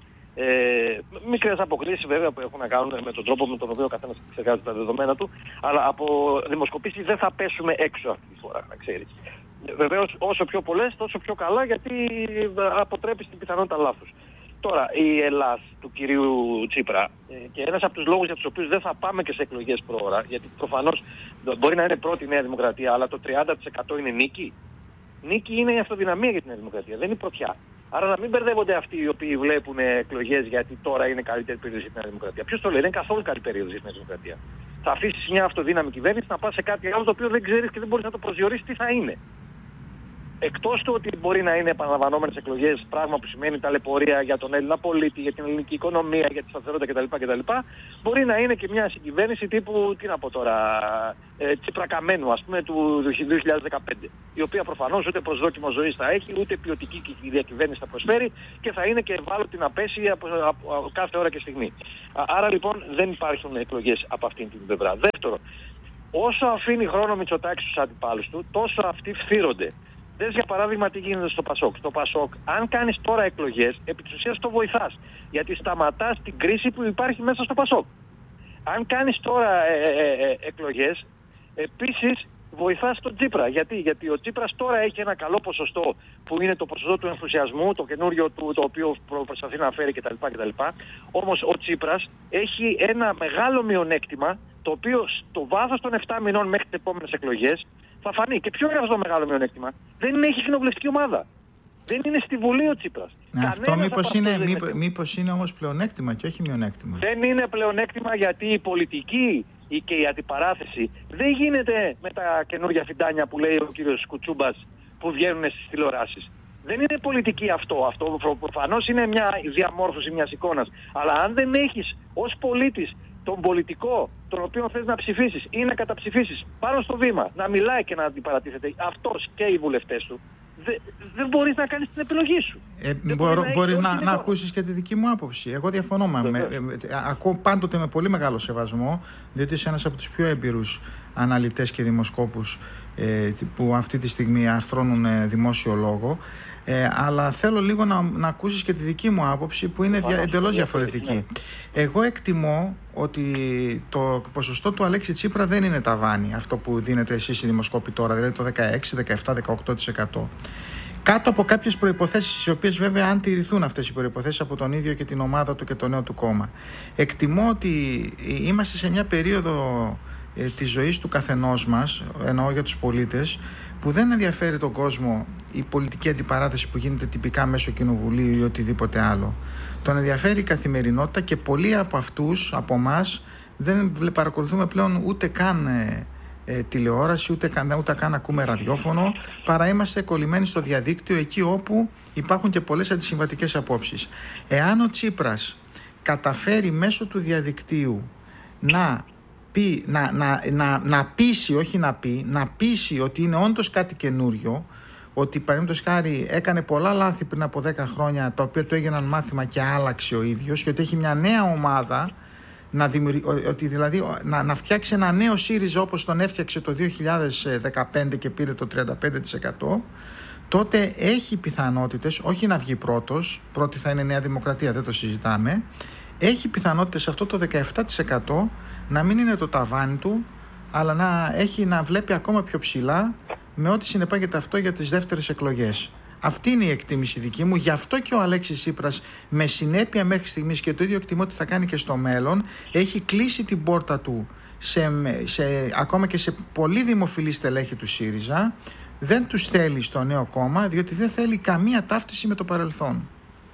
Ε, μικρές αποκλήσεις βέβαια που έχουν να κάνουν με τον τρόπο με τον οποίο ο καθένας εξεργάζεται τα δεδομένα του, αλλά από δημοσκοπήσεις δεν θα πέσουμε έξω αυτή τη φορά, να ξέρεις. Βεβαίως όσο πιο πολλές τόσο πιο καλά, γιατί αποτρέπει την πιθανότητα λάθους. Τώρα, η Ελλάς του κυρίου Τσίπρα και ένας από τους λόγους για τους οποίους δεν θα πάμε και σε εκλογές προώρα, γιατί προφανώς μπορεί να είναι πρώτη η Νέα Δημοκρατία, αλλά το τριάντα τοις εκατό είναι νίκη. Νίκη είναι η αυτοδυναμία για την Νέα Δημοκρατία, δεν είναι η πρωτιά. Άρα να μην μπερδεύονται αυτοί οι οποίοι βλέπουν εκλογές γιατί τώρα είναι καλύτερη περίοδος για την Νέα Δημοκρατία. Ποιος το λέει, δεν είναι καθόλου καλή περίοδος για την Νέα Δημοκρατία. Θα αφήσεις μια αυτοδύναμη κυβέρνηση να πας σε κάτι άλλο το οποίο δεν ξέρεις και δεν μπορείς να το προσδιορίσεις τι θα είναι. Εκτός του ότι μπορεί να είναι επαναλαμβανόμενες εκλογές, πράγμα που σημαίνει ταλαιπωρία για τον Έλληνα πολίτη, για την ελληνική οικονομία, για τη σταθερότητα κτλ. κτλ. Μπορεί να είναι και μια συγκυβέρνηση τύπου, τι να πω τώρα, ε, Τσιπρακαμένου, ας πούμε, του δύο χιλιάδες δεκαπέντε. Η οποία προφανώς ούτε προσδόκιμο ζωής θα έχει, ούτε ποιοτική διακυβέρνηση θα προσφέρει και θα είναι και ευάλωτη να πέσει από, από, από κάθε ώρα και στιγμή. Άρα λοιπόν δεν υπάρχουν εκλογές από αυτήν την πλευρά. Δεύτερο, όσο αφήνει χρόνο Μητσοτάκης στους αντιπάλους του, τόσο αυτοί φθύρονται. Δες για παράδειγμα τι γίνεται στο Πασόκ. Στο Πασόκ, αν κάνεις τώρα εκλογές, επί της ουσίας το βοηθάς. Γιατί σταματάς την κρίση που υπάρχει μέσα στο Πασόκ. Αν κάνεις τώρα ε, ε, ε, εκλογές, επίσης βοηθάς τον Τσίπρα. Γιατί? Γιατί ο Τσίπρας τώρα έχει ένα καλό ποσοστό που είναι το ποσοστό του ενθουσιασμού, το καινούριο του, το οποίο προσπαθεί να φέρει κτλ. κτλ. Όμως ο Τσίπρας έχει ένα μεγάλο μειονέκτημα, το οποίο στο βάθος των επτά μηνών μέχρι τις επόμενες εκλογές θα φανεί. Και ποιο είναι αυτό το μεγάλο μειονέκτημα? Δεν έχει κοινοβουλευτική ομάδα. Δεν είναι στη Βουλή ο Τσίπρας. Ναι, αυτό μήπως είναι, μήπως, μήπως είναι όμως πλεονέκτημα και όχι μειονέκτημα? Δεν είναι πλεονέκτημα, γιατί η πολιτική και η αντιπαράθεση δεν γίνεται με τα καινούργια φιντάνια που λέει ο κύριος Κουτσούμπας που βγαίνουν στις τηλεοράσεις. Δεν είναι πολιτική αυτό. Αυτό προφανώς είναι μια διαμόρφωση μιας εικόνας. Αλλά αν δεν έχεις ως πολίτης τον πολιτικό τον οποίο θες να ψηφίσεις ή να καταψηφίσεις πάνω στο βήμα, να μιλάει και να αντιπαρατίθεται αυτός και οι βουλευτές του, δεν δε μπορείς να κάνεις την επιλογή σου. Ε, μπορώ, να μπορείς να, να ακούσεις και τη δική μου άποψη. Εγώ διαφωνώ. Με, με, ε, ακούω πάντοτε με πολύ μεγάλο σεβασμό, διότι είσαι ένας από τους πιο έμπειρους αναλυτές και δημοσκόπους ε, που αυτή τη στιγμή αρθρώνουν ε, δημόσιο λόγο. Ε, αλλά θέλω λίγο να, να ακούσεις και τη δική μου άποψη που είναι δια, εντελώς διαφορετική. Ναι. Εγώ εκτιμώ ότι το ποσοστό του Αλέξη Τσίπρα δεν είναι ταβάνι, αυτό που δίνετε εσείς οι δημοσκόποι τώρα, δηλαδή το δεκαέξι, δεκαεπτά, δεκαοκτώ τοις εκατό. Κάτω από κάποιες προϋποθέσεις, οι οποίες βέβαια αν τηρηθούν αυτές οι προϋποθέσεις από τον ίδιο και την ομάδα του και το νέο του κόμμα. Εκτιμώ ότι είμαστε σε μια περίοδο ε, της ζωής του καθενός μας, εννοώ για τους πολίτες, που δεν ενδιαφέρει τον κόσμο η πολιτική αντιπαράθεση που γίνεται τυπικά μέσω κοινοβουλίου ή οτιδήποτε άλλο. Τον ενδιαφέρει η καθημερινότητα και πολλοί από αυτούς, από εμάς, δεν παρακολουθούμε πλέον ούτε καν ε, ε, τηλεόραση, ούτε καν, ούτε καν ακούμε ραδιόφωνο, παρά είμαστε κολλημένοι στο διαδίκτυο, εκεί όπου υπάρχουν και πολλές αντισυμβατικές απόψεις. Εάν ο Τσίπρας καταφέρει μέσω του διαδικτύου να πει, να, να, να, να πείσει, όχι να πει, να πείσει ότι είναι όντως κάτι καινούριο, ότι παραδείγματος χάρη έκανε πολλά λάθη πριν από δέκα χρόνια, τα οποία του έγιναν μάθημα και άλλαξε ο ίδιος, και ότι έχει μια νέα ομάδα, να, δημιουργ... ότι δηλαδή, να, να φτιάξει ένα νέο ΣΥΡΙΖΑ όπως τον έφτιαξε το δύο χιλιάδες δεκαπέντε και πήρε το τριάντα πέντε τοις εκατό, τότε έχει πιθανότητες, όχι να βγει πρώτος, πρώτη θα είναι η Νέα Δημοκρατία, δεν το συζητάμε, έχει πιθανότητες αυτό το δεκαεπτά τοις εκατό να μην είναι το ταβάνι του, αλλά να έχει να βλέπει ακόμα πιο ψηλά, με ό,τι συνεπάγεται αυτό για τις δεύτερες εκλογές. Αυτή είναι η εκτίμηση δική μου. Γι' αυτό και ο Αλέξης Τσίπρας, με συνέπεια μέχρι στιγμής, και το ίδιο εκτιμώ ότι θα κάνει και στο μέλλον, έχει κλείσει την πόρτα του σε, σε, ακόμα και σε πολύ δημοφιλή στελέχη του ΣΥΡΙΖΑ. Δεν τους θέλει στο νέο κόμμα, διότι δεν θέλει καμία ταύτιση με το παρελθόν. Λοιπόν,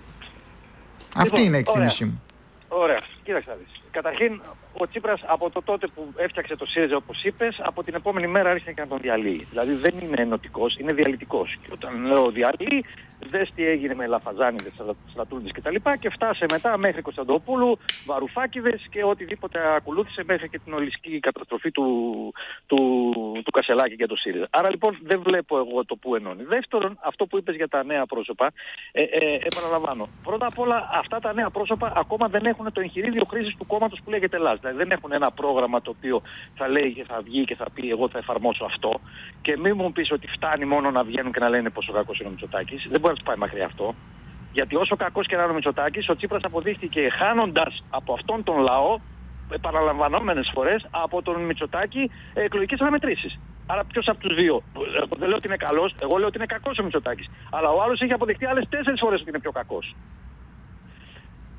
αυτή είναι η εκτίμησή μου. Ωραία. Κοίταξε να δεις. Καταρχήν, ο Τσίπρας από το τότε που έφτιαξε το ΣΥΡΙΖΑ, όπως είπες, από την επόμενη μέρα άρχισε και να τον διαλύει. Δηλαδή δεν είναι ενωτικός, είναι διαλυτικός. Και όταν λέω διαλύει, δες τι έγινε με Λαφαζάνιδες, Στρατούλδες κτλ. Και, και φτάσε μετά μέχρι Κωνσταντοπούλου, Βαρουφάκηδες και οτιδήποτε ακολούθησε, μέχρι και την ολιστική καταστροφή του, του, του Κασελάκη για το ΣΥΡΙΖΑ. Άρα λοιπόν δεν βλέπω εγώ το που ενώνει. Δεύτερον, αυτό που είπες για τα νέα πρόσωπα, ε, ε, επαναλαμβάνω. Πρώτα απ' όλα, αυτά τα νέα πρόσωπα ακόμα δεν έχουν το εγχειρίδιο χρήσης του κόμματος που λέγεται Ελλάς. Δηλαδή δεν έχουν ένα πρόγραμμα το οποίο θα λέει και θα βγει και θα πει εγώ θα εφαρμόσω αυτό. Και μην μου πεις ότι φτάνει μόνο να βγαίνουν και να λένε πόσο κακός είναι ο Μητσοτάκης. Δεν μπορεί να του πάει μακριά αυτό. Γιατί όσο κακός και να είναι ο Μητσοτάκης, ο Τσίπρας αποδείχθηκε χάνοντας από αυτόν τον λαό, επαναλαμβανόμενες φορές, από τον Μητσοτάκη εκλογικές αναμετρήσεις. Άρα ποιος από τους δύο? Δεν λέω ότι είναι καλός, εγώ λέω ότι είναι κακός ο Μητσοτάκης. Αλλά ο άλλος έχει αποδειχτεί άλλες τέσσερις φορές ότι είναι πιο κακός.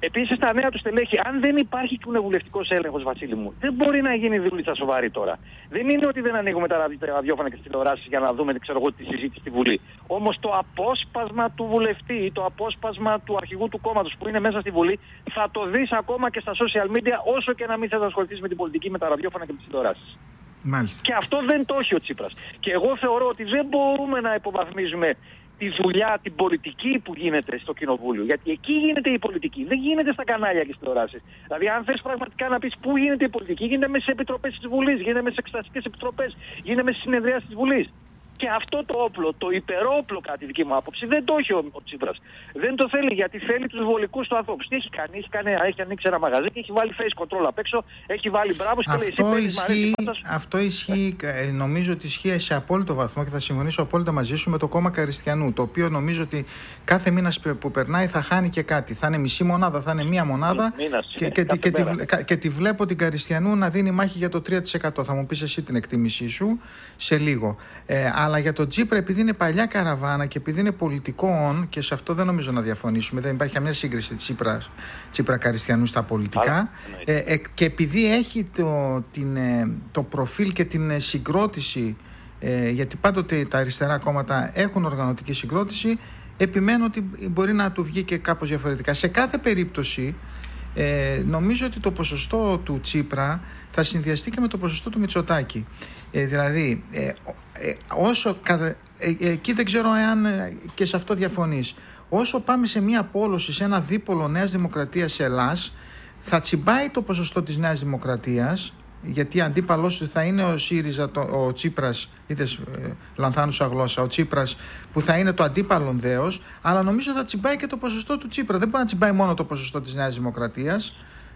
Επίσης, τα νέα του στελέχη, αν δεν υπάρχει κοινοβουλευτικός έλεγχος, Βασίλη μου, δεν μπορεί να γίνει δουλίτσα σοβαρή τώρα. Δεν είναι ότι δεν ανοίγουμε τα ραδιόφωνα και τις τηλεοράσεις για να δούμε, ξέρω εγώ, τη συζήτηση στη Βουλή. Όμως το απόσπασμα του βουλευτή ή το απόσπασμα του αρχηγού του κόμματος που είναι μέσα στη Βουλή θα το δεις ακόμα και στα social media, όσο και να μην θες να ασχοληθείς με την πολιτική, με τα ραδιόφωνα και τις τηλεοράσεις. Μάλιστα. Και αυτό δεν το έχει ο Τσίπρας. Και εγώ θεωρώ ότι δεν μπορούμε να υποβαθμίζουμε τη δουλειά, την πολιτική που γίνεται στο Κοινοβούλιο. Γιατί εκεί γίνεται η πολιτική. Δεν γίνεται στα κανάλια και στις τηλεοράσεις. Δηλαδή, αν θες πραγματικά να πεις πού γίνεται η πολιτική, γίνεται μέσα σε επιτροπές της Βουλής, γίνεται μέσα σε εξεταστικές επιτροπές, γίνεται μέσα στις συνεδριάσεις της Βουλής. Και αυτό το όπλο, το υπερόπλο, κατά τη δική μου άποψη, δεν το έχει ο, ο Τσίπρας. Δεν το θέλει, γιατί θέλει τους βολικούς του ανθρώπους. Τι έχει κάνει, έχει, κάνει, έχει ανοίξει ένα μαγαζί και έχει βάλει face control απ' έξω, έχει βάλει μπράβο και αυτό λέει: ισχύει, αυτό ισχύει, ε, νομίζω ότι ισχύει σε απόλυτο βαθμό και θα συμφωνήσω απόλυτα μαζί σου με το κόμμα Καριστιανού. Το οποίο νομίζω ότι κάθε μήνα που περνάει θα χάνει και κάτι. Θα είναι μισή μονάδα, θα είναι μία μονάδα. Μήνας, και, και, και, τη, και τη βλέπω την Καριστιανού να δίνει μάχη για το τρία τοις εκατό. Θα μου πεις εσύ την εκτίμησή σου σε λίγο. Ε, αλλά για τον Τσίπρα, επειδή είναι παλιά καραβάνα και επειδή είναι πολιτικό, και σε αυτό δεν νομίζω να διαφωνήσουμε, δεν υπάρχει καμιά σύγκριση Τσίπρα, Τσίπρα Καριστιανού στα πολιτικά, ε, ε, και επειδή έχει το, την, ε, το προφίλ και την συγκρότηση, ε, γιατί πάντοτε τα αριστερά κόμματα έχουν οργανωτική συγκρότηση, επιμένω ότι μπορεί να του βγει και κάπως διαφορετικά. Σε κάθε περίπτωση, Ε, νομίζω ότι το ποσοστό του Τσίπρα θα συνδυαστεί και με το ποσοστό του Μητσοτάκη. Ε, δηλαδή, ε, ε, όσο ε, ε, εκεί δεν ξέρω εάν ε, και σε αυτό διαφωνείς. Όσο πάμε σε μια πόλωση, σε ένα δίπολο Νέας Δημοκρατίας Ελλάς, θα τσιμπάει το ποσοστό της Νέας Δημοκρατίας, γιατί αντίπαλος του θα είναι ο ΣΥΡΙΖΑ, το, ο Τσίπρας, είδες ε, λανθάνουσα γλώσσα, ο Τσίπρας που θα είναι το αντίπαλον δέος, αλλά νομίζω θα τσιμπάει και το ποσοστό του Τσίπρα. Δεν μπορεί να τσιμπάει μόνο το ποσοστό της Νέας Δημοκρατίας.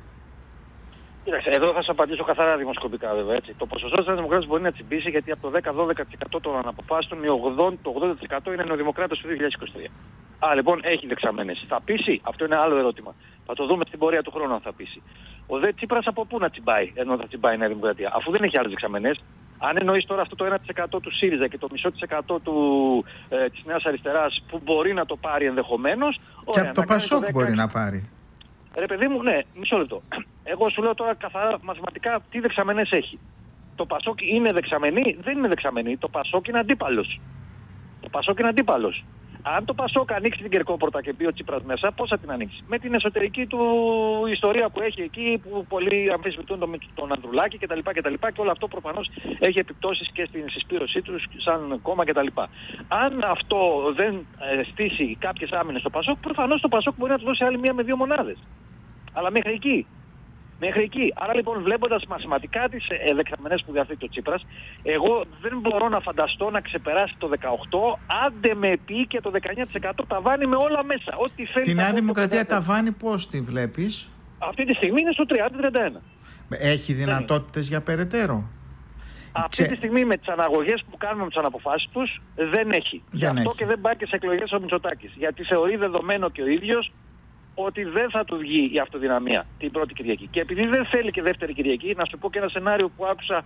Κοίταξε, εδώ θα σας απαντήσω καθαρά δημοσκοπικά, βέβαια. Έτσι. Το ποσοστό της Νέας Δημοκρατίας μπορεί να τσιμπήσει, γιατί από το δέκα με δώδεκα τοις εκατό των αναποφάσεων το ογδόντα τοις εκατό είναι νεοδημοκράτες του δύο χιλιάδες είκοσι τρία. Α, λοιπόν, έχει δεξαμενές. Θα πείσει, αυτό είναι άλλο ερώτημα. Θα το δούμε στην πορεία του χρόνου αν θα πείσει. Ο δε Τσίπρας από πού να τσιμπάει, ενώ θα τσιμπάει η Νέα Δημοκρατία, αφού δεν έχει άλλες δεξαμενές. Αν εννοείς τώρα αυτό το ένα τοις εκατό του ΣΥΡΙΖΑ και το μισό τοις εκατό του, ε, της Νέας Αριστεράς που μπορεί να το πάρει ενδεχομένως. Και από το ΠΑΣΟΚ μπορεί να πάρει. Ρε παιδί μου, ναι, μισό λεπτό. Εγώ σου λέω τώρα καθαρά μαθηματικά τι δεξαμενές έχει. Το ΠΑΣΟΚ είναι δεξαμενή, δεν είναι δεξαμενή. Το ΠΑΣΟΚ είναι αντίπαλος. Το ΠΑΣΟΚ είναι αντίπαλος. Αν το ΠΑΣΟΚ ανοίξει την κερκόπορτα και πει ο Τσίπρας μέσα, πώς θα την ανοίξει? Με την εσωτερική του ιστορία που έχει εκεί, που πολλοί αμφισβητούν τον, τον Ανδρουλάκη κτλ. κτλ. Και όλο αυτό προφανώς έχει επιπτώσεις και στην συσπήρωσή του σαν κόμμα κτλ. Αν αυτό δεν ε, στήσει κάποιες άμυνες στο ΠΑΣΟΚ, προφανώς το ΠΑΣΟΚ μπορεί να του δώσει άλλη μία με δύο μονάδες. Αλλά μέχρι εκεί. Μέχρι εκεί. Άρα λοιπόν, βλέποντας μαθηματικά τις ε, δεξαμενές που διαθέτει ο Τσίπρας, εγώ δεν μπορώ να φανταστώ να ξεπεράσει το δεκαοκτώ, άντε με πει και το δεκαεννιά τοις εκατό ταβάνι με όλα μέσα. Ό,τι θέλει. Τη Νέα Δημοκρατία ταβάνι πώς τη βλέπεις? Αυτή τη στιγμή είναι στο τριάντα με τριάντα ένα. Έχει δυνατότητες για περαιτέρω? Αυτή Ξε... τη στιγμή με τις αναγωγές που κάνουμε με τις αναποφάσεις τους δεν έχει. Γι' αυτό έχει. Και δεν πάει και σε εκλογές ο Μητσοτάκης. Γιατί θεωρεί δεδομένο και ο ίδιος ότι δεν θα του βγει η αυτοδυναμία την πρώτη Κυριακή. Και επειδή δεν θέλει και δεύτερη Κυριακή, να σου πω και ένα σενάριο που άκουσα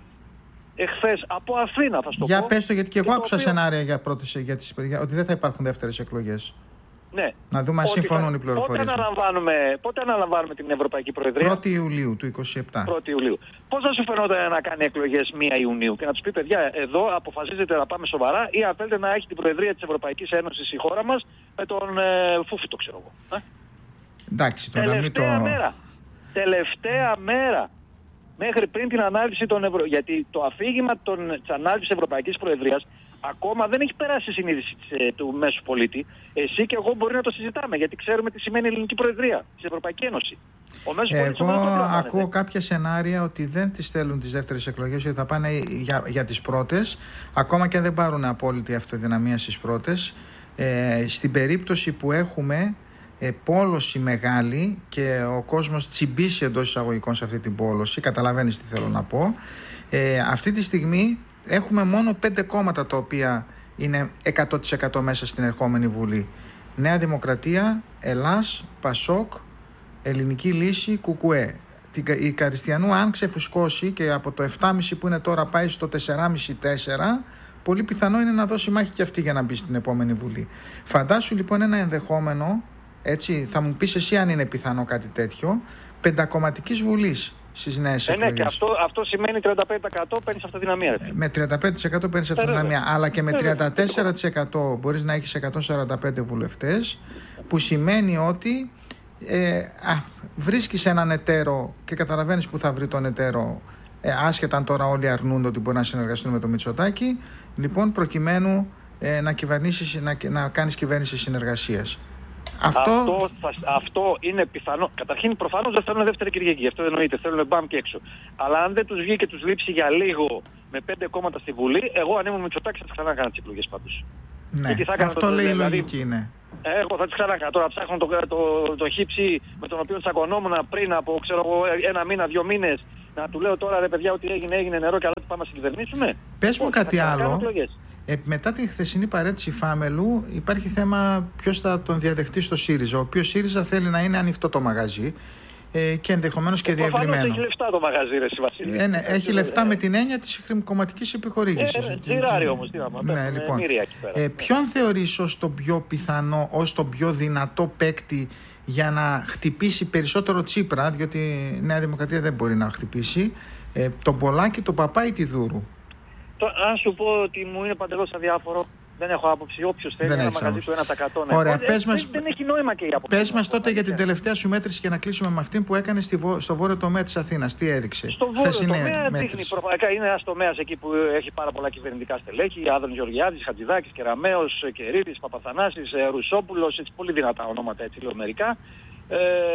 εχθές από Αθήνα, θα σου το για πω. πες το, γιατί και εγώ άκουσα οποίο... σενάρια για πρώτες, για τις, για, ότι δεν θα υπάρχουν δεύτερες εκλογές. Ναι. Να δούμε αν συμφωνούν οι πληροφορίες. Πότε αναλαμβάνουμε, πότε αναλαμβάνουμε την Ευρωπαϊκή Προεδρία? πρώτη Ιουλίου του είκοσι επτά. πρώτη Ιουλίου. Πώς θα σου φαινόταν να κάνει εκλογές πρώτη Ιουνίου και να τους πει, παιδιά, εδώ αποφασίζετε να πάμε σοβαρά, ή αν θέλετε να έχει την Προεδρία της Ευρωπαϊκής Ένωσης η χώρα μας με τον ε, Φούφιτο, ξέρω εγώ. Ε? Εντάξει, τώρα τελευταία μην το... μέρα. Τελευταία μέρα. Μέχρι πριν την ανάλυση των Ευρω... Γιατί το αφήγημα των... της ανάλυσης της Ευρωπαϊκής Προεδρίας ακόμα δεν έχει περάσει η συνείδηση της, του μέσου πολίτη. Εσύ και εγώ μπορεί να το συζητάμε, γιατί ξέρουμε τι σημαίνει η Ελληνική Προεδρία της Ευρωπαϊκής Ένωσης. Ο μέσος πολίτης εγώ ακούω κάποια σενάρια ότι δεν τις θέλουν τις δεύτερες εκλογές, ότι θα πάνε για, για τις πρώτες, ακόμα και αν δεν πάρουν απόλυτη αυτοδυναμία στις πρώτες. Ε, στην περίπτωση που έχουμε Ε, πόλωση μεγάλη και ο κόσμος τσιμπήσει εντός εισαγωγικών σε αυτή την πόλωση, καταλαβαίνεις τι θέλω να πω, ε, αυτή τη στιγμή έχουμε μόνο πέντε κόμματα τα οποία είναι εκατό τοις εκατό μέσα στην ερχόμενη Βουλή. Νέα Δημοκρατία, Ελλάς, ΠΑΣΟΚ, Ελληνική Λύση, Κουκουέ. Η Καριστιανού, αν ξεφουσκώσει και από το επτά κόμμα πέντε που είναι τώρα πάει στο τέσσερα κόμμα πέντε τέσσερα, πολύ πιθανό είναι να δώσει μάχη και αυτή για να μπει στην επόμενη Βουλή. Φαντάσου λοιπόν ένα ενδεχόμενο Έτσι, θα μου πεις εσύ αν είναι πιθανό κάτι τέτοιο, πεντακομματικής βουλής στις νέες ε, εκλογές. Ναι, και αυτό, αυτό σημαίνει τριάντα πέντε τοις εκατό παίρνεις αυτοδυναμία. Ε, με τριάντα πέντε τοις εκατό παίρνεις αυτοδυναμία, αλλά και με τριάντα τέσσερα τοις εκατό μπορείς να έχεις εκατόν σαράντα πέντε βουλευτές, που σημαίνει ότι ε, α, βρίσκεις έναν εταίρο και καταλαβαίνεις που θα βρει τον εταίρο, ε, άσχετα αν τώρα όλοι αρνούνται ότι μπορεί να συνεργαστούν με το Μητσοτάκη, λοιπόν, προκειμένου ε, να, κυβερνήσεις, να, να κάνεις κυβέρνηση συνεργασίας. Αυτό... Αυτό, θα, αυτό είναι πιθανό. Καταρχήν, προφανώς δεν θέλουν δεύτερη Κυριακή. Αυτό εννοείται. Θέλουν μπαμ και έξω. Αλλά αν δεν τους βγει και τους λείψει για λίγο με πέντε κόμματα στη Βουλή, εγώ αν ήμουν Μητσοτάκης θα τις ξανά κάνω τις εκλογές πάντως. Ναι, αυτό το, λέει η δηλαδή, λογική είναι. Εγώ θα τις ξανά κάνω. Τώρα ψάχνω το, το, το, το χύψη με τον οποίο τσακωνόμουν πριν από ξέρω, ένα μήνα, δύο μήνες. Να του λέω τώρα ρε παιδιά ότι έγινε, έγινε νερό και αλλά πάμε να συγκυβερνήσουμε. Πες μου κάτι άλλο. Ε, μετά την χθεσινή παρέτηση Φάμελου υπάρχει θέμα ποιος θα τον διαδεχτεί στο ΣΥΡΙΖΑ. Ο οποίος ΣΥΡΙΖΑ θέλει να είναι ανοιχτό το μαγαζί ε, και ενδεχομένως και, και διευρυμένο. Έχει λεφτά το μαγαζί, ρε Βασίλη. Ε, ναι, έχει λεφτά ε, με την έννοια της χρηματικής επιχορήγησης. Ε, τζιράρι όμως, τι να πούμε. Ναι, λοιπόν. Ε, ποιον θεωρείς ως τον πιο πιθανό, ως τον πιο δυνατό παίκτη για να χτυπήσει περισσότερο Τσίπρα, διότι η Νέα Δημοκρατία δεν μπορεί να χτυπήσει, ε, τον Πολάκη, τον Παπά ή τη Δούρου? Το, αν σου πω ότι μου είναι παντελώς αδιάφορο, δεν έχω άποψη. Όποιος θέλει ένα μαγαζί του ένα τοις εκατό. Ωραία, ε, πες μας, δεν, δεν έχει νόημα και η άποψη. Πες μας τότε για την τελευταία σου μέτρηση και να κλείσουμε με αυτήν που έκανε στη, στο βόρειο τομέα της Αθήνας. Τι έδειξε? Στο βόρειο τομέα δείχνει προφανικά είναι ένας τομέας εκεί που έχει πάρα πολλά κυβερνητικά στελέχη. Άδων Γεωργιάδης, Χατζηδάκης, Κεραμέως, Κερίδης, Παπαθανάσης, Ρουσόπουλος, έτσι πολύ δυνατά ονόματα, έτσι λέω μερικά. Ε,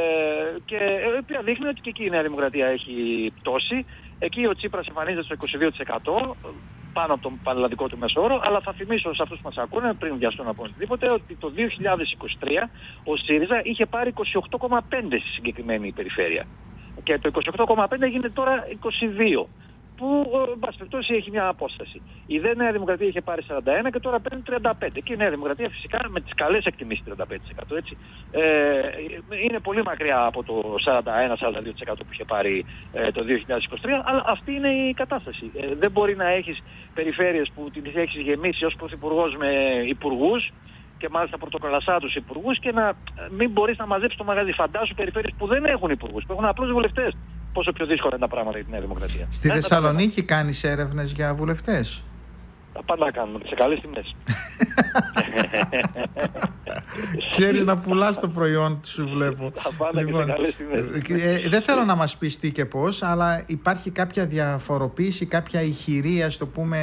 και η οποία δείχνει ότι και εκεί η Νέα Δημοκρατία έχει πτώση. Εκεί ο Τσίπρας εμφανίζεται στο είκοσι δύο τοις εκατό πάνω από τον πανελλαδικό του μέσο όρο, αλλά θα θυμίσω σε αυτούς που μας ακούνε, πριν βιαστούν να πω οτιδήποτε, ότι το δύο χιλιάδες είκοσι τρία ο ΣΥΡΙΖΑ είχε πάρει είκοσι οκτώ κόμμα πέντε στη συγκεκριμένη περιφέρεια. Και το είκοσι οκτώ κόμμα πέντε γίνεται τώρα είκοσι δύο. Που, εν πάση περιπτώσει, έχει μια απόσταση. Η δε Νέα Δημοκρατία είχε πάρει σαράντα ένα και τώρα παίρνει τριάντα πέντε. Και η Νέα Δημοκρατία φυσικά με τις καλές εκτιμήσεις τριάντα πέντε τοις εκατό. Έτσι. Ε, είναι πολύ μακριά από το σαράντα ένα σαράντα δύο τοις εκατό που είχε πάρει ε, το δύο χιλιάδες είκοσι τρία, αλλά αυτή είναι η κατάσταση. Ε, δεν μπορεί να έχεις περιφέρειες που τις έχεις γεμίσει ως πρωθυπουργός με υπουργούς και μάλιστα πρωτοκολλασά τους υπουργούς και να μην μπορείς να μαζέψεις το μαγαζί. Φαντάσου περιφέρειες που δεν έχουν υπουργούς, που έχουν απλώς βουλευτές. Πόσο πιο δύσκολα είναι τα πράγματα για τη Νέα Δημοκρατία. Στη ναι, Θεσσαλονίκη τα... κάνεις έρευνες για βουλευτές? Τα πάντα κάνουμε, σε καλές τιμές. Ξέρεις να πουλάς το προϊόν σου, βλέπω. Τα πάντα λοιπόν, και σε καλές τιμές. Ε, δεν θέλω να μας πεις τι και πώς, αλλά υπάρχει κάποια διαφοροποίηση, κάποια ηχηρία, στο πούμε,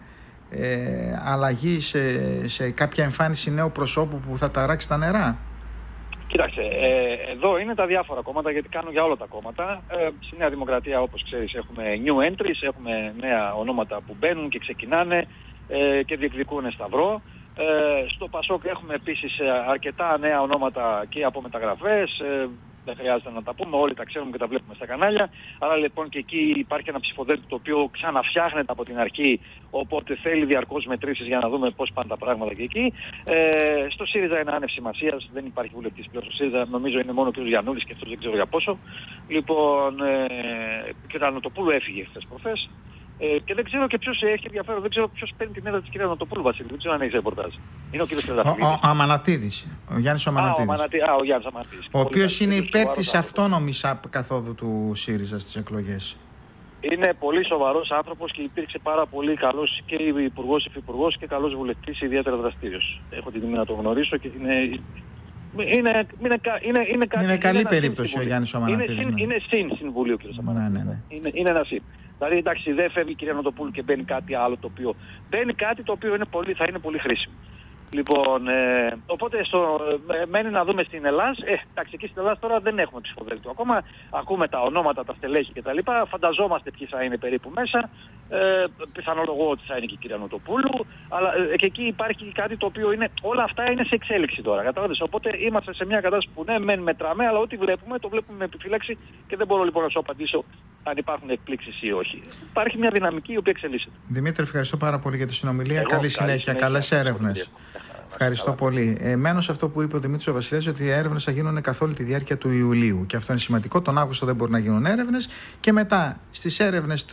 ε, αλλαγή σε, σε κάποια εμφάνιση νέου προσώπου που θα ταράξει τα νερά? Κοίταξε, ε, εδώ είναι τα διάφορα κόμματα, γιατί κάνουν για όλα τα κόμματα. Ε, στη Νέα Δημοκρατία, όπως ξέρεις, έχουμε new entries, έχουμε νέα ονόματα που μπαίνουν και ξεκινάνε ε, και διεκδικούν σταυρό. Ε, στο ΠΑΣΟΚ έχουμε επίσης αρκετά νέα ονόματα και από μεταγραφές. Ε, δεν χρειάζεται να τα πούμε, όλοι τα ξέρουμε και τα βλέπουμε στα κανάλια. Άρα λοιπόν και εκεί υπάρχει ένα ψηφοδέλτιο το οποίο ξαναφτιάχνεται από την αρχή, οπότε θέλει διαρκώς μετρήσεις για να δούμε πώς πάνε τα πράγματα και εκεί. Ε, στο ΣΥΡΙΖΑ είναι άνευ σημασίας, δεν υπάρχει βουλευτής πλέον στο ΣΥΡΙΖΑ, νομίζω είναι μόνο ο κ. Γιαννούλης και αυτός δεν ξέρω για πόσο. Λοιπόν, ε, και ο Νοτοπούλου έφυγε χθες προχθές. Ε, και δεν ξέρω και ποιος έχει ενδιαφέρον, δεν ξέρω ποιος παίρνει την έδρα της κυρίας Νοτοπούλου, Βασίλη, δεν ξέρω αν έχει ρεπορτάζ. Είναι ο κύριος Τρενταφυλλίδης. Ο, ο Αμανατίδης, ο Γιάννης Αμανατίδης. Α, ο, α, ο Γιάννης Αμανατίδης. Ο οποίος είναι υπέρ της αυτόνομης καθόδου του ΣΥΡΙΖΑ στις εκλογές. Είναι πολύ σοβαρός άνθρωπος και υπήρξε πάρα πολύ καλός και υπουργός, υφυπουργός και καλός βουλευτής, ιδιαίτερα δραστήριος. Έχω την τιμή να το γνωρίσω και είναι... Είναι, είναι, είναι, είναι, είναι, είναι καλή είναι περίπτωση ο Γιάννης Αμανατίδης. Είναι, ναι. είναι συν συμβουλίου, κ. Αμανατίδης. Ναι, ναι, ναι. Είναι, είναι ένα συν. Δηλαδή, εντάξει, δεν φεύγει η κυρία Νοτοπούλου και μπαίνει κάτι άλλο το οποίο... Μπαίνει κάτι το οποίο είναι πολύ, θα είναι πολύ χρήσιμο. Λοιπόν, ε, οπότε στο, ε, μένει να δούμε στην Ελλάδα. Ε, εντάξει, εκεί στην Ελλάδα τώρα δεν έχουμε ψηφοδέλτιο ακόμα. Ακούμε τα ονόματα, τα στελέχη κτλ. Φανταζόμαστε ποιοι θα είναι περίπου μέσα. Ε, πιθανολογώ ότι θα είναι και η κυρία Νοτοπούλου. Αλλά ε, και εκεί υπάρχει κάτι το οποίο είναι. Όλα αυτά είναι σε εξέλιξη τώρα. Κατάλαβες. Οπότε είμαστε σε μια κατάσταση που ναι, μεν μετράμε, αλλά ό,τι βλέπουμε το βλέπουμε με επιφύλαξη και δεν μπορώ λοιπόν να σου απαντήσω αν υπάρχουν εκπλήξεις ή όχι. Υπάρχει μια δυναμική η οποία εξελίσσεται. Δημήτρη, ευχαριστώ πάρα πολύ για τη συνομιλία. Εγώ, καλή συνέχεια, καλές έρευνες. Ευχαριστώ Καλά. πολύ. Ε, μένω σε αυτό που είπε ο Δημήτρης ο Βασιλέας, ότι οι έρευνες θα γίνουν καθ' όλη τη διάρκεια του Ιουλίου. Και αυτό είναι σημαντικό. Τον Αύγουστο δεν μπορεί να γίνουν έρευνες. Και μετά στις έρευνες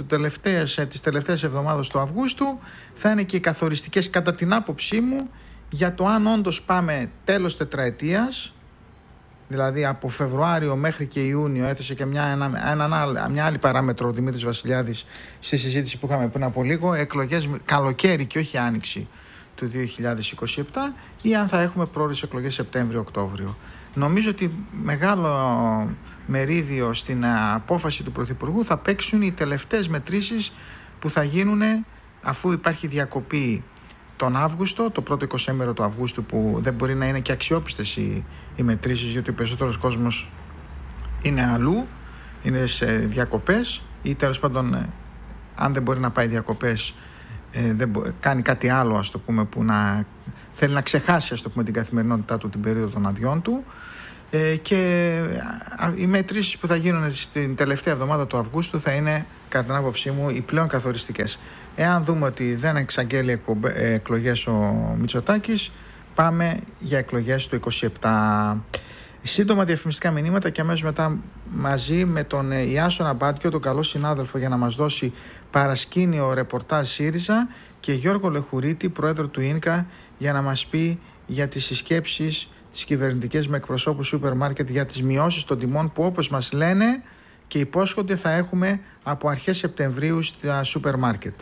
της τελευταίας εβδομάδας του Αυγούστου θα είναι και οι καθοριστικές, κατά την άποψή μου, για το αν όντως πάμε τέλος τετραετίας δηλαδή από Φεβρουάριο μέχρι και Ιούνιο, έθεσε και μια, ένα, ένα, μια άλλη παράμετρο ο Δημήτρης Βασιλιάδης στη συζήτηση που είχαμε πριν από λίγο, εκλογές καλοκαίρι και όχι άνοιξη του δύο χιλιάδες είκοσι επτά, ή αν θα έχουμε πρόορες εκλογές Σεπτέμβριο-Οκτώβριο. Νομίζω ότι μεγάλο μερίδιο στην απόφαση του Πρωθυπουργού θα παίξουν οι τελευταίες μετρήσεις που θα γίνουν αφού υπάρχει διακοπή τον Αύγουστο, το πρώτο εικοσήμερο του Αυγούστου, που δεν μπορεί να είναι και αξιόπιστες οι, οι μετρήσεις, γιατί ο περισσότερος κόσμος είναι αλλού, είναι σε διακοπές ή τέλος πάντων αν δεν μπορεί να πάει διακοπές ε, δεν μπο, κάνει κάτι άλλο, ας το πούμε, που να θέλει να ξεχάσει, ας το πούμε, την καθημερινότητά του, την περίοδο των αδειών του. Ε, και οι μετρήσεις που θα γίνουν στην τελευταία εβδομάδα του Αυγούστου θα είναι, κατά την άποψή μου, οι πλέον καθοριστικές. Εάν δούμε ότι δεν εξαγγέλει εκλογές ο Μητσοτάκης, πάμε για εκλογές το είκοσι επτά. Σύντομα διαφημιστικά μηνύματα και αμέσως μετά μαζί με τον Ιάσονα Μπάτκιο, τον καλό συνάδελφο, για να μας δώσει παρασκήνιο ρεπορτάζ ΣΥΡΙΖΑ, και Γιώργο Λεχουρίτη, πρόεδρο του ΙΝΚΑ, για να μας πει για τις συσκέψεις τις κυβερνητικές με εκπροσώπους σούπερ μάρκετ για τις μειώσεις των τιμών που, όπως μας λένε και υπόσχονται, θα έχουμε από αρχές Σεπτεμβρίου στα σούπερ μάρκετ.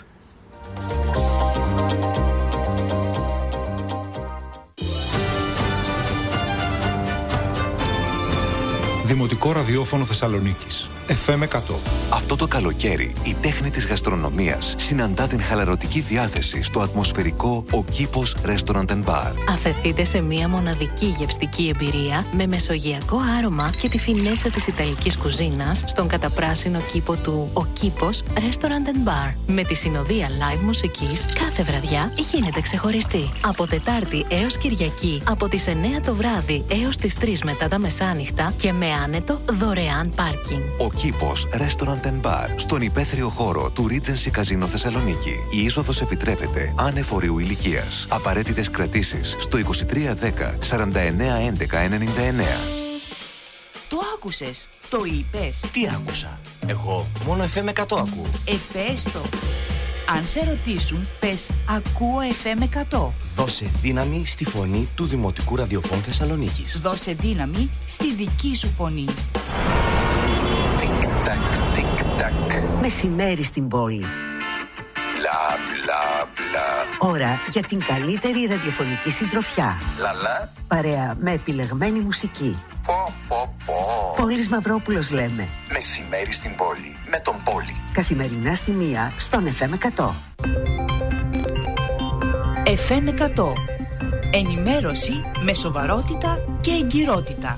Δημοτικό ραδιόφωνο Θεσσαλονίκης, εφ εμ εκατό. Αυτό το καλοκαίρι η τέχνη της γαστρονομίας συναντά την χαλαρωτική διάθεση στο ατμοσφαιρικό Ο Κήπος Restaurant and Bar. Αφεθείτε σε μια μοναδική γευστική εμπειρία με μεσογειακό άρωμα και τη φινέτσα της ιταλικής κουζίνας στον καταπράσινο κήπο του Ο Κήπος Restaurant and Bar. Με τη συνοδεία live μουσικής κάθε βραδιά γίνεται ξεχωριστή. Από Τετάρτη έως Κυριακή από τις εννιά το βράδυ έως τις τρεις μετά τα μεσάνυχτα και με άνετο δωρεάν πάρκινγκ. Ο Κήπος Restaurant and Bar, στον υπαίθριο χώρο του Regency Casino Θεσσαλονίκη. Η είσοδος επιτρέπεται άνευ ορίου ηλικίας. Απαραίτητες κρατήσεις στο είκοσι τρία δέκα σαράντα εννέα έντεκα ενενήντα εννέα. Το άκουσες, το είπες. Τι άκουσα? Εγώ μόνο εφ εμ εκατό ακούω. Ε, πες το. Αν σε ρωτήσουν, πες ακούω εφ εμ εκατό. Δώσε δύναμη στη φωνή του Δημοτικού Ραδιοφώνου Θεσσαλονίκης. Δώσε δύναμη στη δική σου φωνή. Τικ-τακ, τικ-τακ. Μεσημέρι στην πόλη. Μπλα, μπλα, μπλα. Ώρα για την καλύτερη ραδιοφωνική συντροφιά. Λαλά. Παρέα με επιλεγμένη μουσική. Πω, πω, πω. Πόλης Μαυρόπουλος λέμε. Μεσημέρι στην πόλη, με τον Πόλη. Καθημερινά στη μία στον εφ εμ εκατό. εφ εμ εκατό. Ενημέρωση με σοβαρότητα και εγκυρότητα.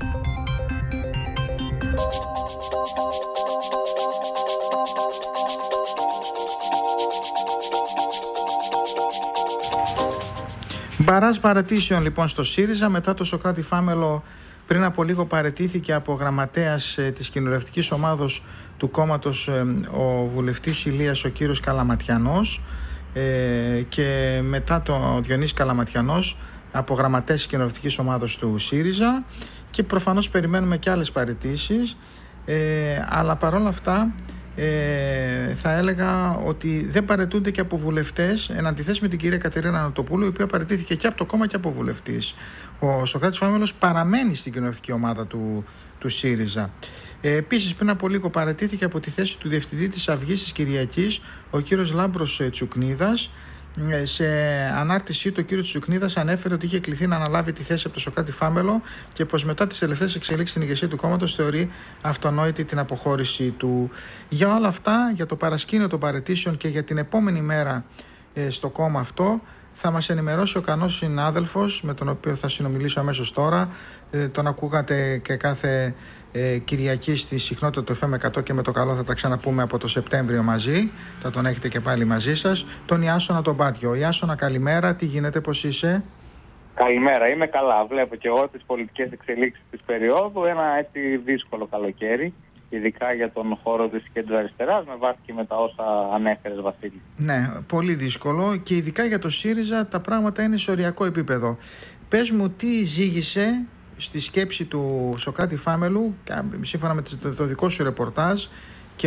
Μπαράζ παρατήσεων λοιπόν στο ΣΥΡΙΖΑ μετά το Σωκράτη Φάμελο. Πριν από λίγο παραιτήθηκε από γραμματέας ε, της κοινοβουλευτικής ομάδος του κόμματος ε, ο βουλευτής Ηλίας ο κύριος Καλαματιανός, ε, και μετά το Διονύση Καλαματιανός από γραμματέας της κοινοβουλευτικής ομάδος του ΣΥΡΙΖΑ, και προφανώς περιμένουμε και άλλες παραιτήσεις, ε, αλλά παρόλα αυτά Ε, θα έλεγα ότι δεν παραιτούνται και από βουλευτές, εν αντιθέσει με την κυρία Κατερίνα Νοτοπούλου, η οποία παραιτήθηκε και από το κόμμα και από βουλευτής. Ο Σωκράτης Φάμελος παραμένει στην κοινοβουλευτική ομάδα του, του ΣΥΡΙΖΑ. Ε, επίσης, πριν από λίγο παραιτήθηκε από τη θέση του διευθυντή της Αυγής της Κυριακής ο κύριος Λάμπρος Τσουκνίδας. Σε ανάρτησή του, ο κύριος Τσουκνίδας ανέφερε ότι είχε κληθεί να αναλάβει τη θέση από το Σωκράτη Φάμελο και πως μετά τις τελευταίες εξελίξεις στην ηγεσία του κόμματος θεωρεί αυτονόητη την αποχώρηση του. Για όλα αυτά, για το παρασκήνιο των παραιτήσεων και για την επόμενη μέρα ε, στο κόμμα αυτό, θα μας ενημερώσει ο κανός συνάδελφος με τον οποίο θα συνομιλήσω αμέσως τώρα. Ε, τον ακούγατε και κάθε ε, Κυριακή στη συχνότητα του εφ εμ εκατό και με το καλό θα τα ξαναπούμε από το Σεπτέμβριο μαζί. Θα τον έχετε και πάλι μαζί σας. Τον Ιάσονα τον Μπάτιο. Ιάσονα, καλημέρα. Τι γίνεται, πώς είσαι? Καλημέρα, είμαι καλά. Βλέπω και εγώ τις πολιτικές εξελίξεις της περίοδου. Ένα έτσι δύσκολο καλοκαίρι, ειδικά για τον χώρο της κέντρου αριστεράς, με βάση και με τα όσα ανέφερες, Βασίλη. Ναι, πολύ δύσκολο, και ειδικά για το ΣΥΡΙΖΑ τα πράγματα είναι σε οριακό επίπεδο. Πες μου τι ζήγησε στη σκέψη του Σωκράτη Φάμελου, σύμφωνα με το δικό σου ρεπορτάζ, και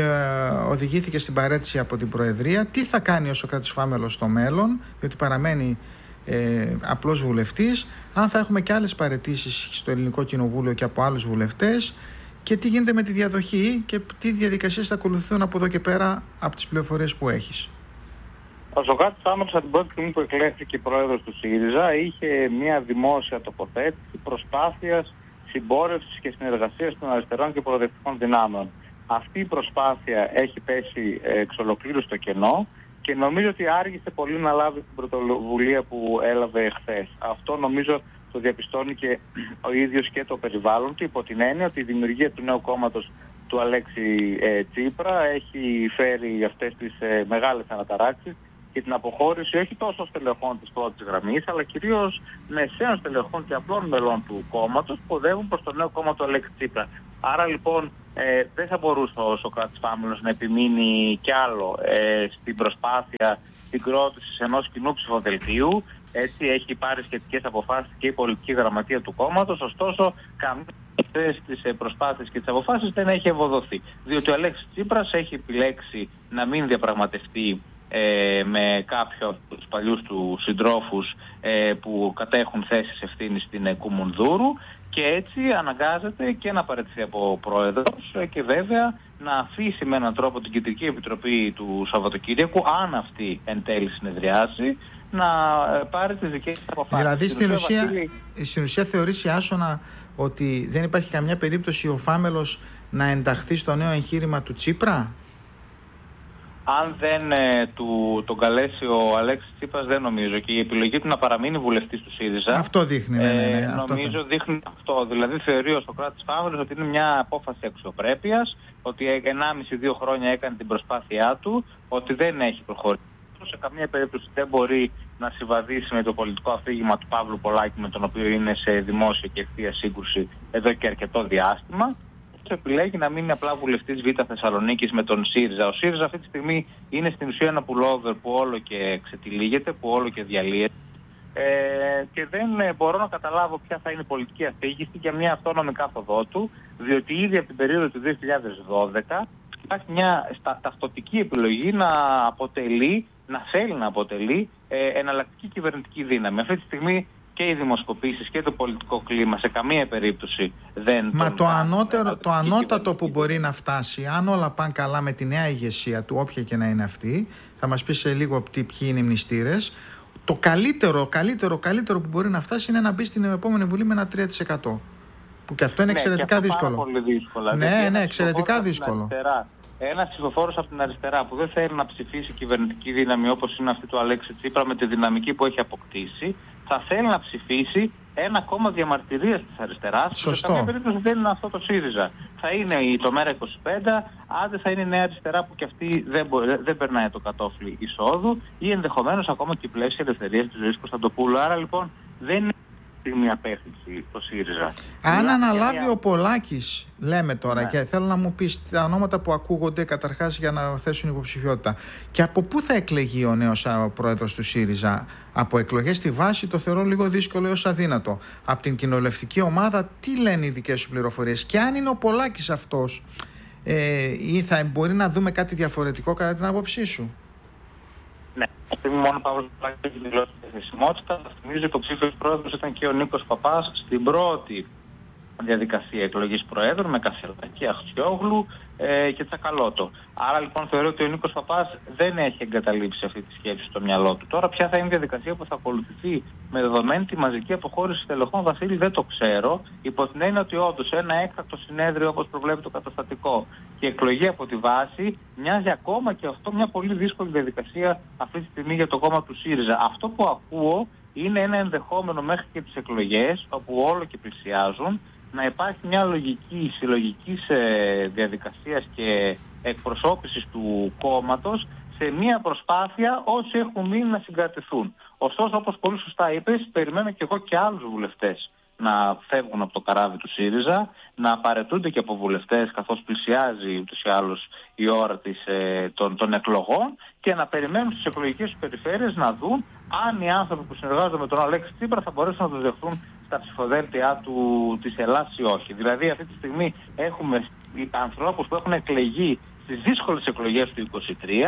οδηγήθηκε στην παρέτηση από την Προεδρία. Τι θα κάνει ο Σωκράτης Φάμελος στο μέλλον, διότι παραμένει ε, απλός βουλευτής, αν θα έχουμε και άλλες παραιτήσεις στο Ελληνικό Κοινοβούλιο και από άλλους βουλευτές και τι γίνεται με τη διαδοχή και τι διαδικασίες θα ακολουθούν από εδώ και πέρα από τις πληροφορίες που έχεις. Ο Σωκράτης Φάμελος από την πρώτη στιγμή που εκλέχθηκε πρόεδρος του ΣΥΡΙΖΑ είχε μια δημόσια τοποθέτηση προσπάθειας συμπόρευσης και συνεργασίας των αριστερών και προοδευτικών δυνάμεων. Αυτή η προσπάθεια έχει πέσει εξ ολοκλήρου στο κενό και νομίζω ότι άργησε πολύ να λάβει την πρωτοβουλία που έλαβε εχθές. Αυτό νομίζω το διαπιστώνει και ο ίδιος και το περιβάλλον του, υπό την έννοια ότι η δημιουργία του νέου κόμματος του Αλέξη ε, Τσίπρα έχει φέρει αυτές τις ε, μεγάλες αναταράξεις και την αποχώρηση όχι τόσο στελεχών της πρώτης γραμμής, αλλά κυρίως μεσαίων στελεχών και απλών μελών του κόμματος που οδεύουν προς το νέο κόμμα του Αλέξη Τσίπρα. Άρα λοιπόν ε, δεν θα μπορούσε ο Σωκράτης Φάμελος να επιμείνει κι άλλο ε, στην προσπάθεια συγκρότησης ενός κοινού ψηφοδελτίου. Έτσι έχει πάρει σχετικές αποφάσεις και η πολιτική γραμματεία του κόμματος, ωστόσο καμία από τις προσπάθειες και τις αποφάσεις δεν έχει ευοδοθεί. Διότι ο Αλέξης Τσίπρας έχει επιλέξει να μην διαπραγματευτεί ε, με κάποιους από τους παλιούς του συντρόφους ε, που κατέχουν θέσεις ευθύνης στην Κουμουνδούρου και έτσι αναγκάζεται και να παραιτηθεί από πρόεδρος ε, και βέβαια να αφήσει με έναν τρόπο την Κεντρική Επιτροπή του Σαββατοκύριακου, αν αυτή εν τέλει συνεδριάσει, να πάρει τις δικές της αποφάσεις. Δηλαδή στην ουσία, Βασίλη... στην ουσία θεωρείς, Ιάσονα, ότι δεν υπάρχει καμιά περίπτωση ο Φάμελος να ενταχθεί στο νέο εγχείρημα του Τσίπρα? Αν δεν ε, του, τον καλέσει ο Αλέξης Τσίπρας, δεν νομίζω. Και η επιλογή του να παραμείνει βουλευτής του ΣΥΡΙΖΑ. Αυτό δείχνει, ναι, ναι, ναι. Ε, νομίζω αυτό δείχνει αυτό. Δηλαδή θεωρεί ο Σωκράτης Φάμελος ότι είναι μια απόφαση αξιοπρέπειας, ότι ενάμιση δύο χρόνια έκανε την προσπάθειά του, ότι δεν έχει προχωρήσει. Σε καμία περίπτωση δεν μπορεί να συμβαδίσει με το πολιτικό αφήγημα του Παύλου Πολάκη, με τον οποίο είναι σε δημόσια και ευθεία σύγκρουση εδώ και αρκετό διάστημα. Επιλέγει να μείνει απλά βουλευτής Β' Θεσσαλονίκης με τον ΣΥΡΙΖΑ. Ο ΣΥΡΙΖΑ αυτή τη στιγμή είναι στην ουσία ένα πουλόβερ που όλο και ξετυλίγεται, που όλο και διαλύεται. Ε, και δεν μπορώ να καταλάβω ποια θα είναι η πολιτική αφήγηση για μια αυτόνομη κάθοδό του, διότι ήδη από την περίοδο του δύο χιλιάδες δώδεκα υπάρχει μια στα, ταυτοτική επιλογή να αποτελεί, να θέλει να αποτελεί ε, εναλλακτική κυβερνητική δύναμη. Αυτή τη στιγμή και οι δημοσκοπήσεις και το πολιτικό κλίμα σε καμία περίπτωση δεν... Μα το, ανώτερο, το ανώτατο που μπορεί να φτάσει, αν όλα πάνε καλά με τη νέα ηγεσία του, όποια και να είναι αυτή, θα μας πει σε λίγο ποιοι είναι οι μνηστήρες, το καλύτερο, καλύτερο, καλύτερο που μπορεί να φτάσει είναι να μπει στην επόμενη Βουλή με ένα τρία τοις εκατό. Που και αυτό είναι ναι, εξαιρετικά και αυτό δύσκολο. Πάρα πολύ δύσκολο. Ναι, ναι, εξαιρετικά δύσκολο. Ένας ψηφοφόρος από την αριστερά που δεν θέλει να ψηφίσει κυβερνητική δύναμη όπως είναι αυτή του Αλέξη Τσίπρα με τη δυναμική που έχει αποκτήσει, θα θέλει να ψηφίσει ένα κόμμα διαμαρτυρίας της αριστεράς. Σωστό. Σε καμία περίπτωση δεν είναι αυτό το ΣΥΡΙΖΑ. Θα είναι το ΜΕΡΑ είκοσι πέντε, άντε θα είναι η Νέα Αριστερά που και αυτή δεν, μπορεί, δεν περνάει το κατόφλι εισόδου, ή ενδεχομένως ακόμα και η πλαίσια ελευθερίας της ζωής Κωνσταντοπούλου. Άρα λοιπόν δεν είναι μια απέκτηση το ΣΥΡΙΖΑ. Αν μια, αναλάβει μια... ο Πολάκης, λέμε τώρα, ναι. Και θέλω να μου πεις τα ονόματα που ακούγονται καταρχάς για να θέσουν υποψηφιότητα. Και από πού θα εκλεγεί ο νέος πρόεδρος του ΣΥΡΙΖΑ? Από εκλογές στη βάση το θεωρώ λίγο δύσκολο έως αδύνατο. Από την κοινοβουλευτική ομάδα, τι λένε οι δικές σου πληροφορίες? Και αν είναι ο Πολάκης αυτός, ε, ή θα μπορεί να δούμε κάτι διαφορετικό κατά την άποψή σου? Ναι, αυτή μόνο Παύλος Πολάκης έχει δηλώσει τη χρησιμότητα. Θυμίζω ότι ο ψήφιος πρόεδρος ήταν και ο Νίκος Παπάς στην πρώτη διαδικασία εκλογής προέδρου με Κασελάκη, Αχτσιόγλου ε, και Τσακαλώτο. Άρα λοιπόν θεωρώ ότι ο Νίκος Παπάς δεν έχει εγκαταλείψει αυτή τη σκέψη στο μυαλό του. Τώρα ποια θα είναι η διαδικασία που θα ακολουθηθεί με δεδομένη τη μαζική αποχώρηση στελεχών, Βασίλη, δεν το ξέρω. Υπό την έννοια ότι όντως ένα έκτακτο συνέδριο όπως προβλέπει το καταστατικό και εκλογή από τη βάση μοιάζει ακόμα και αυτό μια πολύ δύσκολη διαδικασία αυτή τη στιγμή για το κόμμα του ΣΥΡΙΖΑ. Αυτό που ακούω είναι ένα ενδεχόμενο μέχρι και τις εκλογές, όπου όλο και πλησιάζουν, να υπάρχει μια λογική συλλογική ε, διαδικασίας και εκπροσώπησης του κόμματος σε μια προσπάθεια όσοι έχουν μείνει να συγκρατηθούν. Ωστόσο, όπως πολύ σωστά είπες, περιμένω και εγώ και άλλους βουλευτές να φεύγουν από το καράβι του ΣΥΡΙΖΑ, να απαρατούνται και από βουλευτές καθώς πλησιάζει ούτως ή άλλως η ώρα της, ε, των, των εκλογών και να περιμένουν στις εκλογικές περιφέρειες να δουν αν οι άνθρωποι που συνεργάζονται με τον Αλέξη Τσίπρα θα μπορέσουν να τους δεχθούν στα ψηφοδέλτια του, της Ελλάδας ή όχι. Δηλαδή αυτή τη στιγμή έχουμε ανθρώπους που έχουν εκλεγεί στις δύσκολες εκλογές του είκοσι τρία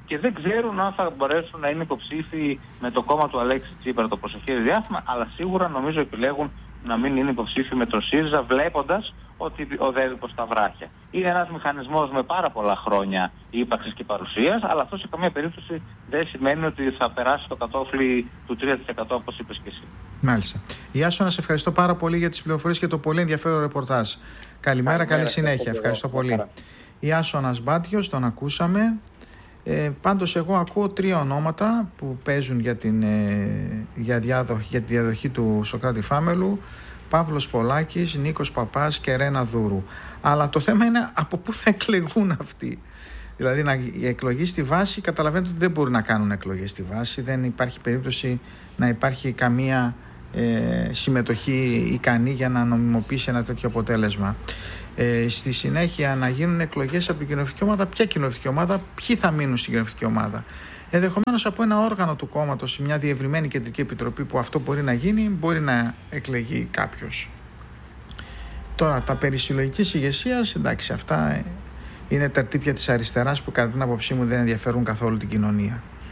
και δεν ξέρουν αν θα μπορέσουν να είναι υποψήφιοι με το κόμμα του Αλέξη Τσίπρα το προσεχές διάστημα, αλλά σίγουρα νομίζω επιλέγουν να μην είναι υποψήφιοι με το ΣΥΡΙΖΑ, βλέποντας ότι οδεύει προς τα βράχια. Είναι ένας μηχανισμός με πάρα πολλά χρόνια ύπαρξης και παρουσίας, αλλά αυτό σε καμία περίπτωση δεν σημαίνει ότι θα περάσει το κατόφλι του τρία τοις εκατό όπως είπες και εσύ. Μάλιστα. Ιάσονα, σε ευχαριστώ πάρα πολύ για τις πληροφορίες και το πολύ ενδιαφέρον ρεπορτάζ. Καλημέρα, καλή, καλή συνέχεια. Ευχαριστώ πολύ. Ιάσονας Μπάτιος, τον ακούσαμε. Ε, πάντως εγώ ακούω τρία ονόματα που παίζουν για, την, ε, για, διάδοχη, για τη διαδοχή του Σωκράτη Φάμελου: Παύλος Πολάκης, Νίκος Παπάς και Ρένα Δούρου. Αλλά το θέμα είναι από πού θα εκλεγούν αυτοί. Δηλαδή να, η εκλογή στη βάση, καταλαβαίνετε ότι δεν μπορούν να κάνουν εκλογές στη βάση, δεν υπάρχει περίπτωση να υπάρχει καμία ε, συμμετοχή ικανή για να νομιμοποιήσει ένα τέτοιο αποτέλεσμα. Ε, στη συνέχεια να γίνουν εκλογές από την κοινοβουλευτική ομάδα. Ποια κοινοβουλευτική ομάδα, ποιοι θα μείνουν στην κοινοβουλευτική ομάδα. Ενδεχομένως από ένα όργανο του κόμματος, μια διευρυμένη κεντρική επιτροπή που αυτό μπορεί να γίνει, μπορεί να εκλεγεί κάποιος. Τώρα, τα περί συλλογικής ηγεσίας, εντάξει, αυτά είναι τα τύπια της αριστεράς που κατά την άποψή μου δεν ενδιαφέρουν καθόλου την κοινωνία.